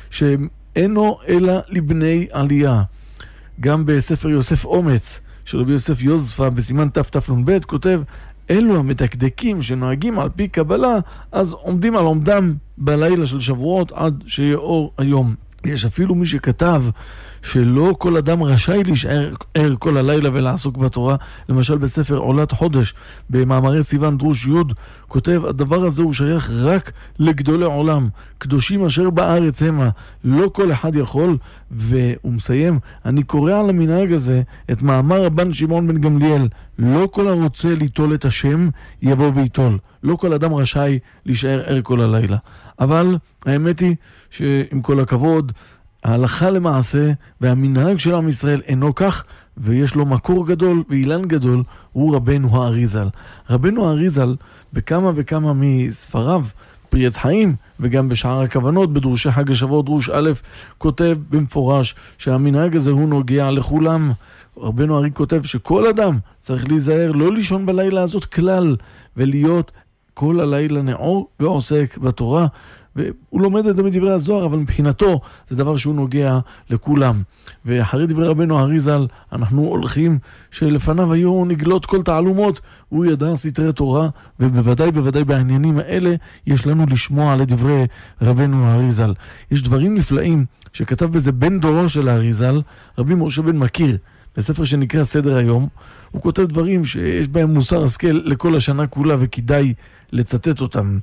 שאינו אלא לבני עלייה. גם בספר יוסף אומץ של רבי יוסף יוזפה בסימן תתנ"ב כותב, אלו המתקדקים שנוהגים על פי קבלה, אז עומדים על עומדם בלילה של שבועות עד שיהיה אור היום. יש אפילו מי שכתב שלא כל אדם רשאי להישאר ער כל הלילה ולעסוק בתורה. למשל בספר עולת חודש במאמרי סיוון דרוש יוד כותב, הדבר הזה הוא שייך רק לגדולי עולם, קדושים אשר בארץ המה, לא כל אחד יכול. והוא מסיים, אני קורא על המנהג הזה את מאמר רבן שמעון בן גמליאל, לא כל הרוצה ליטול את השם יבוא ויטול. לא כל אדם רשאי להישאר ער כל הלילה. אבל האמת היא שעם כל הכבוד, ההלכה למעשה והמנהג של עם ישראל אינו כך, ויש לו מקור גדול ואילן גדול, הוא רבנו האריזל. רבנו האריזל בכמה וכמה מספריו, פרי עץ חיים וגם בשער הכוונות בדרושי חג השבועות דרוש א', כותב במפורש שהמנהג הזה הוא נוגע לכולם. רבנו הארי כותב שכל אדם צריך להיזהר לא לישון בלילה הזאת כלל, ולהיות כל הלילה נאור ועוסק בתורה. והוא לומד את זה מדברי הזוהר, אבל מבחינתו זה דבר שהוא נוגע לכולם. ואחרי דברי רבנו האריזל אנחנו הולכים שלפניו היו נגלות כל תעלומות, הוא ידע סתרי תורה, ובוודאי בוודאי בעניינים האלה יש לנו לשמוע לדברי רבנו האריזל. יש דברים נפלאים שכתב בזה בן דורו של האריזל, רבי משה בן מכיר, בספר שנקרא סדר היום. הוא כותב דברים שיש בהם מוסר השכל לכל השנה כולה וכדאי לצטט אותם.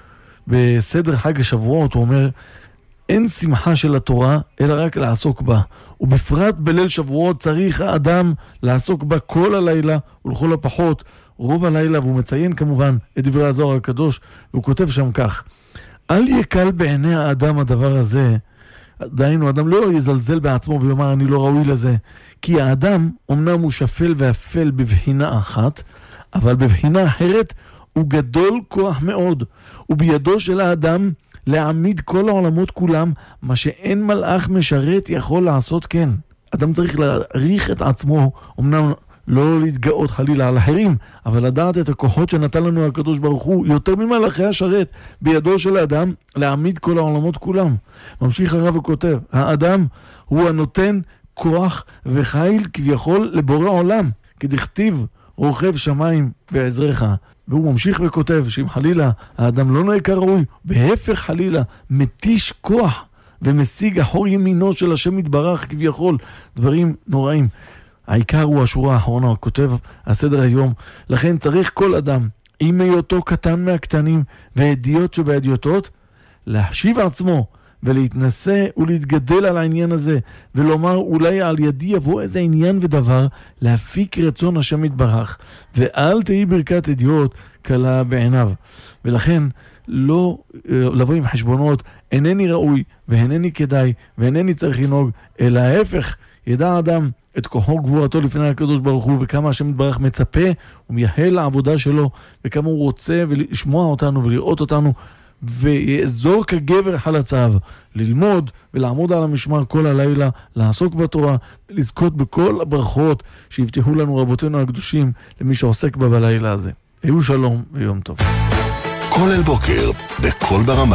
בסדר חג השבועות הוא אומר, אין שמחה של התורה אלא רק לעסוק בה, ובפרט בליל שבועות צריך האדם לעסוק בה כל הלילה ולכל הפחות רוב הלילה. והוא מציין כמובן את דברי הזוהר הקדוש, והוא כותב שם כך, אל יקל בעיני האדם הדבר הזה, דהיינו האדם לא יזלזל בעצמו ויאמר אני לא ראוי לזה, כי האדם אמנם הוא שפל ואפל בבחינה אחת, אבל בבחינה אחרת הוא גדול כוח מאוד, ובידו של האדם להעמיד כל העולמות כולם, מה שאין מלאך משרת יכול לעשות כן. אדם צריך להעריך את עצמו, אמנם לא להתגאות חלילה על אחרים, אבל לדעת את הכוחות שנתן לנו הקדוש ברוך הוא, יותר ממלאכי השרת, בידו של האדם להעמיד כל העולמות כולם. ממשיך הרב וכותב, האדם הוא הנותן כוח וחיל כביכול לבורא עולם, כדכתיב רוכב שמיים בעזרך. והוא ממשיך וכותב שאם חלילה האדם לא נוהג כראוי, בהפך חלילה מתיש כוח ומשיג אחור ימינו של השם יתברך כביכול, דברים נוראים. העיקר הוא השורה האחרונה, הוא כותב הסדר היום, לכן צריך כל אדם, עם היותו קטן מהקטנים והדיוט שבהדיוטות, להשיב עצמו ולהתנסה ולהתגדל על העניין הזה, ולומר אולי על ידי יבוא איזה עניין ודבר, להפיק רצון השם יתברך, ואל תהי ברכת אדיוט קלה בעיניו. ולכן לא לבוא עם חשבונות, אינני ראוי ואינני כדאי ואינני צריך לנהוג, אלא ההפך, ידע האדם את כוחו גבורתו לפני הקדוש ברוך הוא, וכמה השם יתברך מצפה ומייחל לעבודה שלו, וכמה הוא רוצה לשמוע אותנו ולראות אותנו, ויעזור כגבר חלציו, ללמוד ולעמוד על המשמר כל הלילה, לעסוק בתורה, לזכות בכל הברכות שהבטיחו לנו רבותינו הקדושים למי שעוסק בה בלילה הזה. היו שלום ויום טוב. כל אל בוקר, בכל ברמה.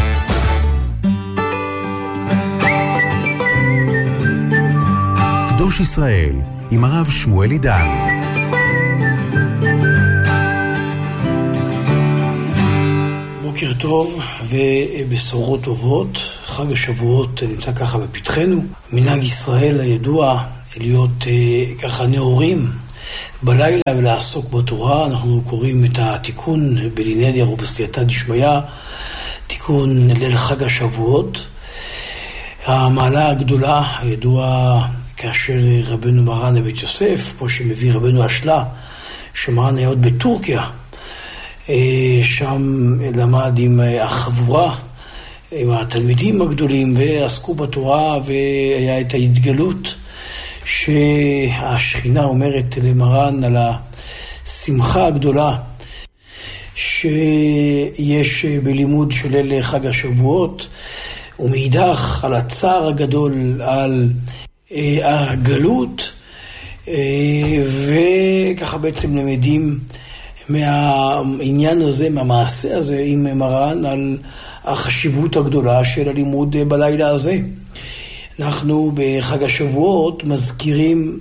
קדוש ישראל, עם הרב שמואל עידן. בוקר טוב ובשורות טובות. חג השבועות נמצא ככה בפתחנו. מנהג ישראל הידוע להיות ככה נאורים בלילה ולעסוק בתורה. אנחנו קוראים את התיקון בלינדיה ובסייעתא דשמיא, תיקון ליל חג השבועות. המעלה הגדולה הידוע כאשר רבנו מרן לבית יוסף, כמו שמביא רבנו אשלה, שמרן היה עוד בטורקיה, שם למד עם החבורה, עם התלמידים הגדולים, ועסקו בתורה, והיה את ההתגלות שהשכינה אומרת למרן על השמחה הגדולה שיש בלימוד של ליל חג השבועות, ומאידך על הצער הגדול על הגלות, וככה בעצם למדים מהעניין הזה, מהמעשה הזה עם מרן, על החשיבות הגדולה של הלימוד בלילה הזה. אנחנו בחג השבועות מזכירים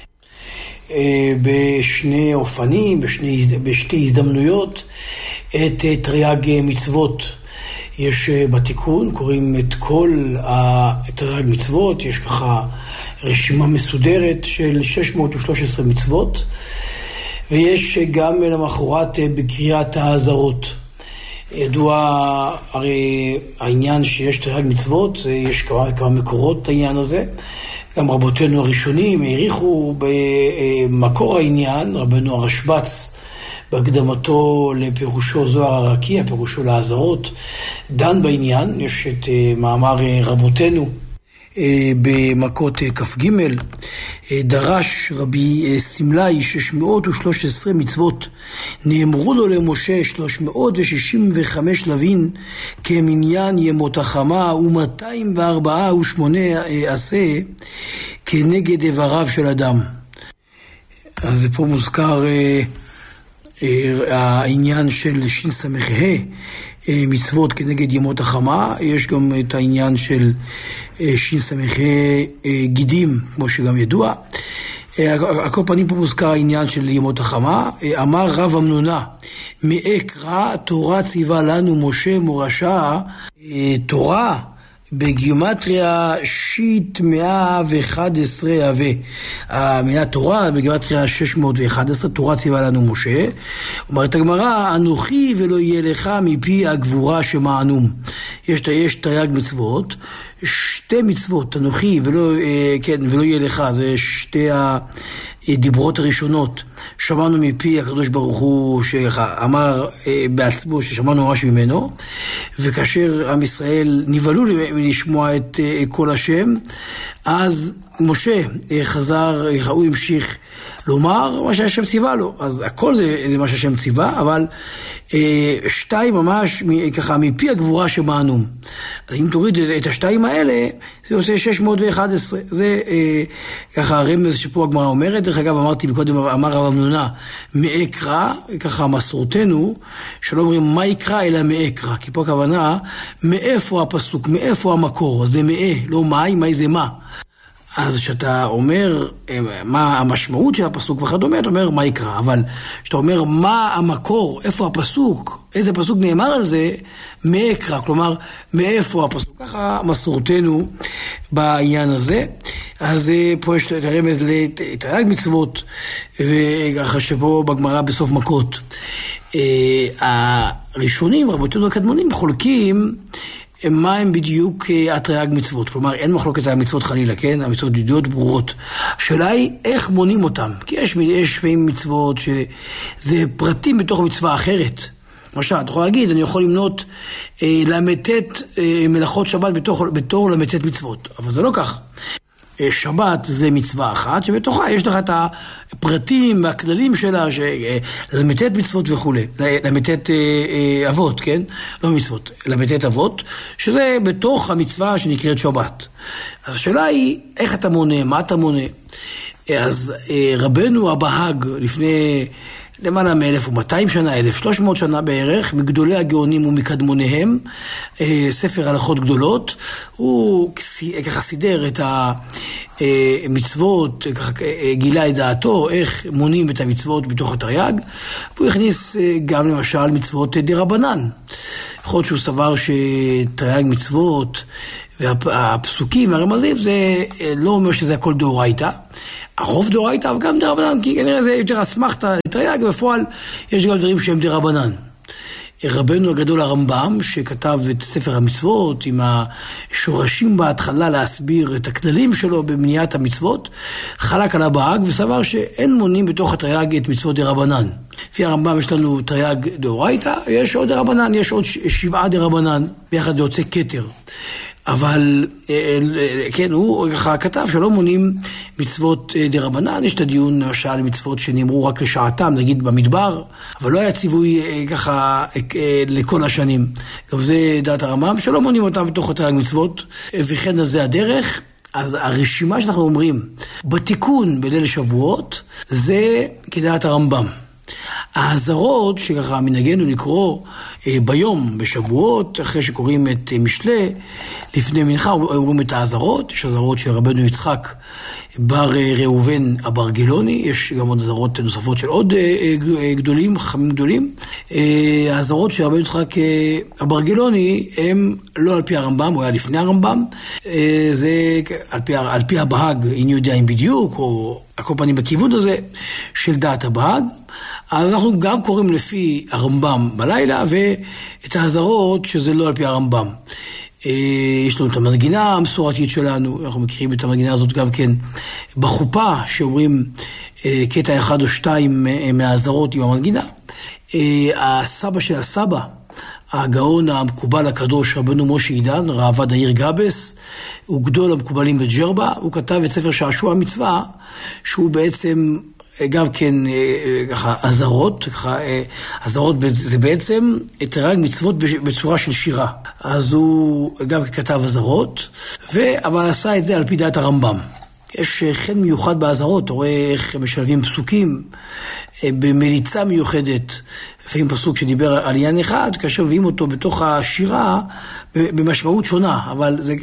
בשני אופנים, בשני, בשתי הזדמנויות, את תרי"ג מצוות. יש בתיקון, קוראים את כל תרי"ג מצוות, יש ככה רשימה מסודרת של שש מאות ושלוש עשרה מצוות, ויש גם למחרת בקריאת האזהרות. ידוע הרי העניין שיש תרי"ג מצוות, יש כמה, כמה מקורות לעניין הזה. גם רבותינו הראשונים העריכו במקור העניין, רבנו הרשב"ץ בהקדמתו לפירושו זוהר הרקיע, פירושו להאזהרות, דן בעניין. יש את מאמר רבותינו במכות כ"ג, דרש רבי סמלי שש מאות ושלוש עשרה מצוות, נאמרו לו למשה שלוש מאות ושישים וחמש לווין כמניין ימות החמה, ומאתיים וארבעה ושמונה עשה כנגד איבריו של אדם. אז פה מוזכר העניין של שין סמך מצוות כנגד ימות החמה. יש גם את העניין של שין סמך גידים, כמו שגם ידוע. על כל פנים פה מוזכר העניין של ימות החמה. אמר רב אמנונה, מאקרא תורה ציווה לנו משה מורשה, תורה בגימטריה שיט מאה ואחד עשרה הווה. המילה תורה בגימטריה שש מאות ואחת עשרה, תורה ציווה לנו משה. אומרת הגמרא, אנוכי ולא יהיה לך מפי הגבורה שמענום. יש, יש תרי"ג מצוות, שתי מצוות, אנוכי ולא, כן, ולא יהיה לך, זה שתי הדיברות הראשונות. שמענו מפי הקדוש ברוך הוא שאמר בעצמו, ששמענו ממש ממנו, וכאשר עם ישראל נבהלו לשמוע את כל השם, אז משה חזר, הוא המשיך לומר מה שהשם ציווה לו. אז הכל זה, זה מה שהשם ציווה, אבל אה, שתיים ממש ככה מפי הגבורה שמענום. אם תוריד את השתיים האלה, זה עושה שש מאות ואחת עשרה. זה אה, ככה הרמז שפה הגמרא אומרת. דרך אגב, אמרתי מקודם, אמר רב אמנונה, מאקרא, ככה מסורתנו, שלא אומרים מה יקרא אלא מאקרא, כי פה הכוונה, מאיפה הפסוק, מאיפה המקור, זה מאה, לא מאי, מאי זה מה. אז כשאתה אומר מה המשמעות של הפסוק וכדומה, אתה אומר מה יקרא, אבל כשאתה אומר מה המקור, איפה הפסוק, איזה פסוק נאמר על זה, מאקרא, כלומר מאיפה הפסוק, ככה מסורתנו בעניין הזה. אז פה יש את הרמז לתרי"ג מצוות, וככה שפה בגמרא בסוף מכות. הראשונים, רבותינו הקדמונים, חולקים מה הם בדיוק התרי"ג מצוות. כלומר, אין מחלוקת על המצוות חלילה, כן? המצוות ידיעות ברורות. השאלה היא איך מונים אותם. כי יש, יש שווים מצוות שזה פרטים בתוך מצווה אחרת. למשל, אתה יכול להגיד, אני יכול למנות אה, למתת אה, מלאכות שבת בתוך, בתור למתת מצוות. אבל זה לא כך. אה, שבת זה מצווה אחת, שבתוכה יש לך את הפרטים והכללים שלה, אה, למתת מצוות וכו'. למתת אה, אה, אבות, כן? לא מצוות, למתת אבות, שזה בתוך המצווה שנקראת שבת. אז השאלה היא, איך אתה מונה, מה אתה מונה? אה, אז אה, רבנו הבהג לפני למעלה מ-אלף ומאתיים שנה, אלף ושלוש מאות שנה בערך, מגדולי הגאונים ומקדמוניהם, ספר הלכות גדולות, הוא ככה סידר את המצוות, ככה גילה את דעתו, איך מונים את המצוות בתוך התרי"ג, והוא הכניס גם למשל מצוות דרבנן. יכול להיות שהוא סבר שתרי"ג מצוות והפסוקים והרמזים, זה לא אומר שזה הכל דאורייתא, הרוב דאורייתא, אבל גם דרבנן, כי כנראה זה יותר אסמכתא לתרי"ג, בפועל יש גם דברים שהם דרבנן. רבנו הגדול הרמב"ם, שכתב את ספר המצוות, עם השורשים בהתחלה להסביר את הכללים שלו במניעת המצוות, חלק על הבהג וסבר שאין מונים בתוך התרי"ג את מצוות דרבנן. לפי הרמב"ם יש לנו תרי"ג דאורייתא, יש עוד דרבנן, יש עוד שבעה דרבנן, ביחד זה יוצא כתר. אבל כן, הוא ככה כתב שלא מונים מצוות דרבנן. יש את הדיון למשל מצוות שנאמרו רק לשעתם, נגיד במדבר, אבל לא היה ציווי ככה לכל השנים. גם זה דעת הרמב"ם, שלא מונים אותם בתוך התרי"ג מצוות, וכן אז זה הדרך. אז הרשימה שאנחנו אומרים בתיקון בליל שבועות, זה כדעת הרמב"ם. ההזרות שככה מנהגנו לקרוא אה, ביום, בשבועות, אחרי שקוראים את אה, משלי, לפני מנחה אומרים את ההזרות. יש הזרות של רבנו יצחק בר אה, ראובן הברגילוני, יש גם עוד הזרות נוספות של עוד אה, אה, גדולים, חכמים גדולים. אה, ההזרות של רבנו יצחק אה, הברגילוני הם לא על פי הרמב"ם, הוא היה לפני הרמב"ם, אה, זה על פי, על פי הבהג, איני יודע אם בדיוק, או הכל פנים בכיוון הזה של דעת הבהג. אז אנחנו גם קוראים לפי הרמב"ם בלילה, ואת ההזרות שזה לא על פי הרמב"ם. יש לנו את המנגינה המסורתית שלנו, אנחנו מכירים את המנגינה הזאת גם כן בחופה, שאומרים קטע אחד או שתיים מההזרות עם המנגינה. הסבא של הסבא, הגאון המקובל הקדוש רבנו משה עידן, ראב"ד העיר גבס, הוא גדול המקובלים בג'רבה, הוא כתב את ספר שעשוע המצווה, שהוא בעצם גם כן ככה הזרות, ככה הזרות זה בעצם תרי"ג מצוות בצורה של שירה. אז הוא גם כתב הזרות, אבל עשה את זה על פי דעת הרמב"ם. יש חן מיוחד בהזרות, אתה רואה איך משלבים פסוקים במליצה מיוחדת, לפעמים פסוק שדיבר על עניין אחד, כאשר מביאים אותו בתוך השירה במשמעות שונה, אבל זה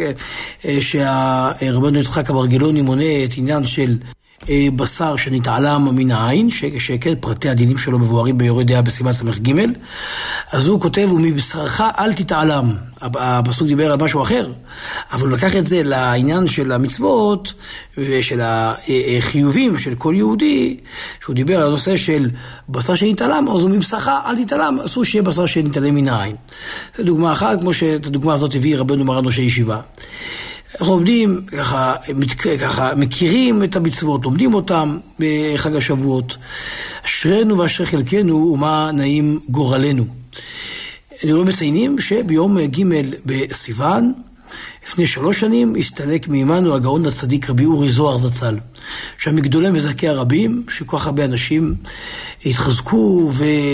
שהרבנו יצחק הברגילוני מונה את עניין של בשר שנתעלם מן העין, שכן פרטי הדינים שלו מבוארים ביורה דעה בסימן סמך ג', אז הוא כותב, ומבשרך אל תתעלם. הפסוק דיבר על משהו אחר, אבל הוא לקח את זה לעניין של המצוות ושל החיובים של כל יהודי, שהוא דיבר על הנושא של בשר שנתעלם, אז הוא מבשרך אל תתעלם, אסור שיהיה בשר שנתעלם מן העין. זו דוגמה אחת, כמו שאת הדוגמה הזאת הביא רבנו מרן ראש הישיבה. אנחנו עובדים ככה, ככה, מכירים את המצוות, לומדים אותם בחג השבועות. אשרינו ואשרי חלקנו ומה נעים גורלנו. אני רואה מציינים שביום ג' בסיוון, לפני שלוש שנים, הסתלק מעמנו הגאון הצדיק רבי אורי זוהר זצ"ל, שם מגדולי מזכי הרבים, שכל כך הרבה אנשים התחזקו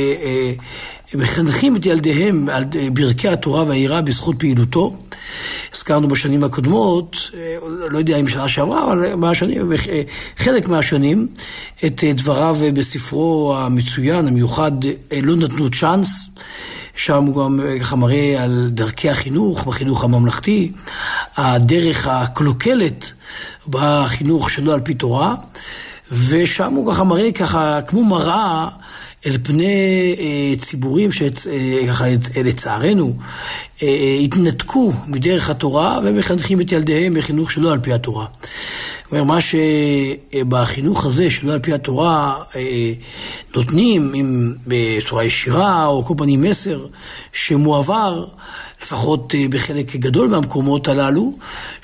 ומחנכים את ילדיהם על ברכי התורה והיראה בזכות פעילותו. הזכרנו בשנים הקודמות, לא יודע אם שנה שעברה, אבל מהשנים, חלק מהשנים, את דבריו בספרו המצוין, המיוחד, לא נתנו צ'אנס, שם הוא גם ככה מראה על דרכי החינוך, בחינוך הממלכתי, הדרך הקלוקלת בחינוך שלו על פי תורה, ושם הוא ככה מראה ככה כמו מראה אל פני אה, ציבורים שלצערנו אה, התנתקו מדרך התורה ומחנכים את ילדיהם בחינוך שלא על פי התורה. אומר, מה שבחינוך הזה שלא על פי התורה אה, נותנים עם, בצורה ישירה או כל פנים מסר שמועבר לפחות אה, בחלק גדול מהמקומות הללו,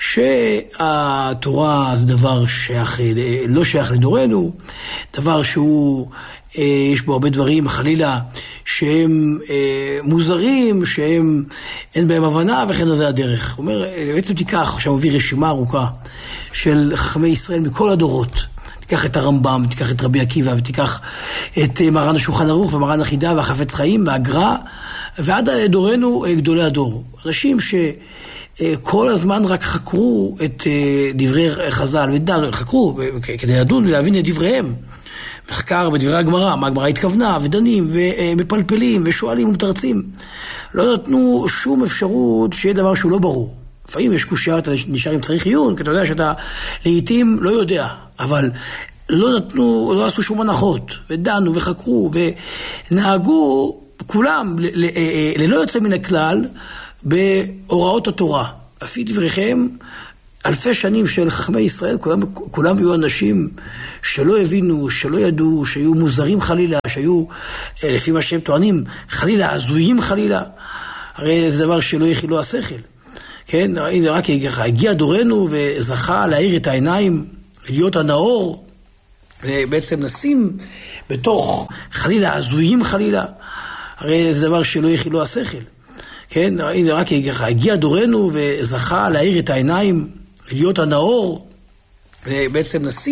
שהתורה זה דבר שייך, לא שייך לדורנו, דבר שהוא יש בו הרבה דברים חלילה שהם אה, מוזרים, שהם אין בהם הבנה, וכן זה הדרך. הוא אומר, בעצם תיקח, עכשיו מביא רשימה ארוכה של חכמי ישראל מכל הדורות. תיקח את הרמב"ם, תיקח את רבי עקיבא, ותיקח את מרן השולחן ערוך ומרן החידה והחפץ חיים והגר"א, ועד דורנו גדולי הדור. אנשים שכל הזמן רק חקרו את דברי חז"ל, ודנו, חקרו כדי לדון ולהבין את דבריהם. מחקר בדברי הגמרא, מה הגמרא התכוונה, ודנים, ומפלפלים, ושואלים ומתרצים. לא נתנו שום אפשרות שיהיה דבר שהוא לא ברור. לפעמים יש קושיה, אתה נשאר עם צריך עיון, כי אתה יודע שאתה לעתים לא יודע, אבל לא נתנו, לא עשו שום הנחות, ודנו וחקרו, ונהגו כולם, ללא יוצא מן הכלל, בהוראות התורה. לפי דבריכם, אלפי שנים של חכמי ישראל, כולם, כולם היו אנשים שלא הבינו, שלא ידעו, שהיו מוזרים חלילה, שהיו, לפי מה שהם טוענים, חלילה, הזויים חלילה. הרי זה דבר שלא יכילו השכל. כן, רק הגיע דורנו וזכה להאיר את העיניים, להיות הנאור, ובעצם נשים בתוך חלילה, הזויים חלילה. הרי זה דבר שלא יכילו השכל. כן, רק הגיע דורנו וזכה להאיר את העיניים, להיות הנאור, ובעצם נשים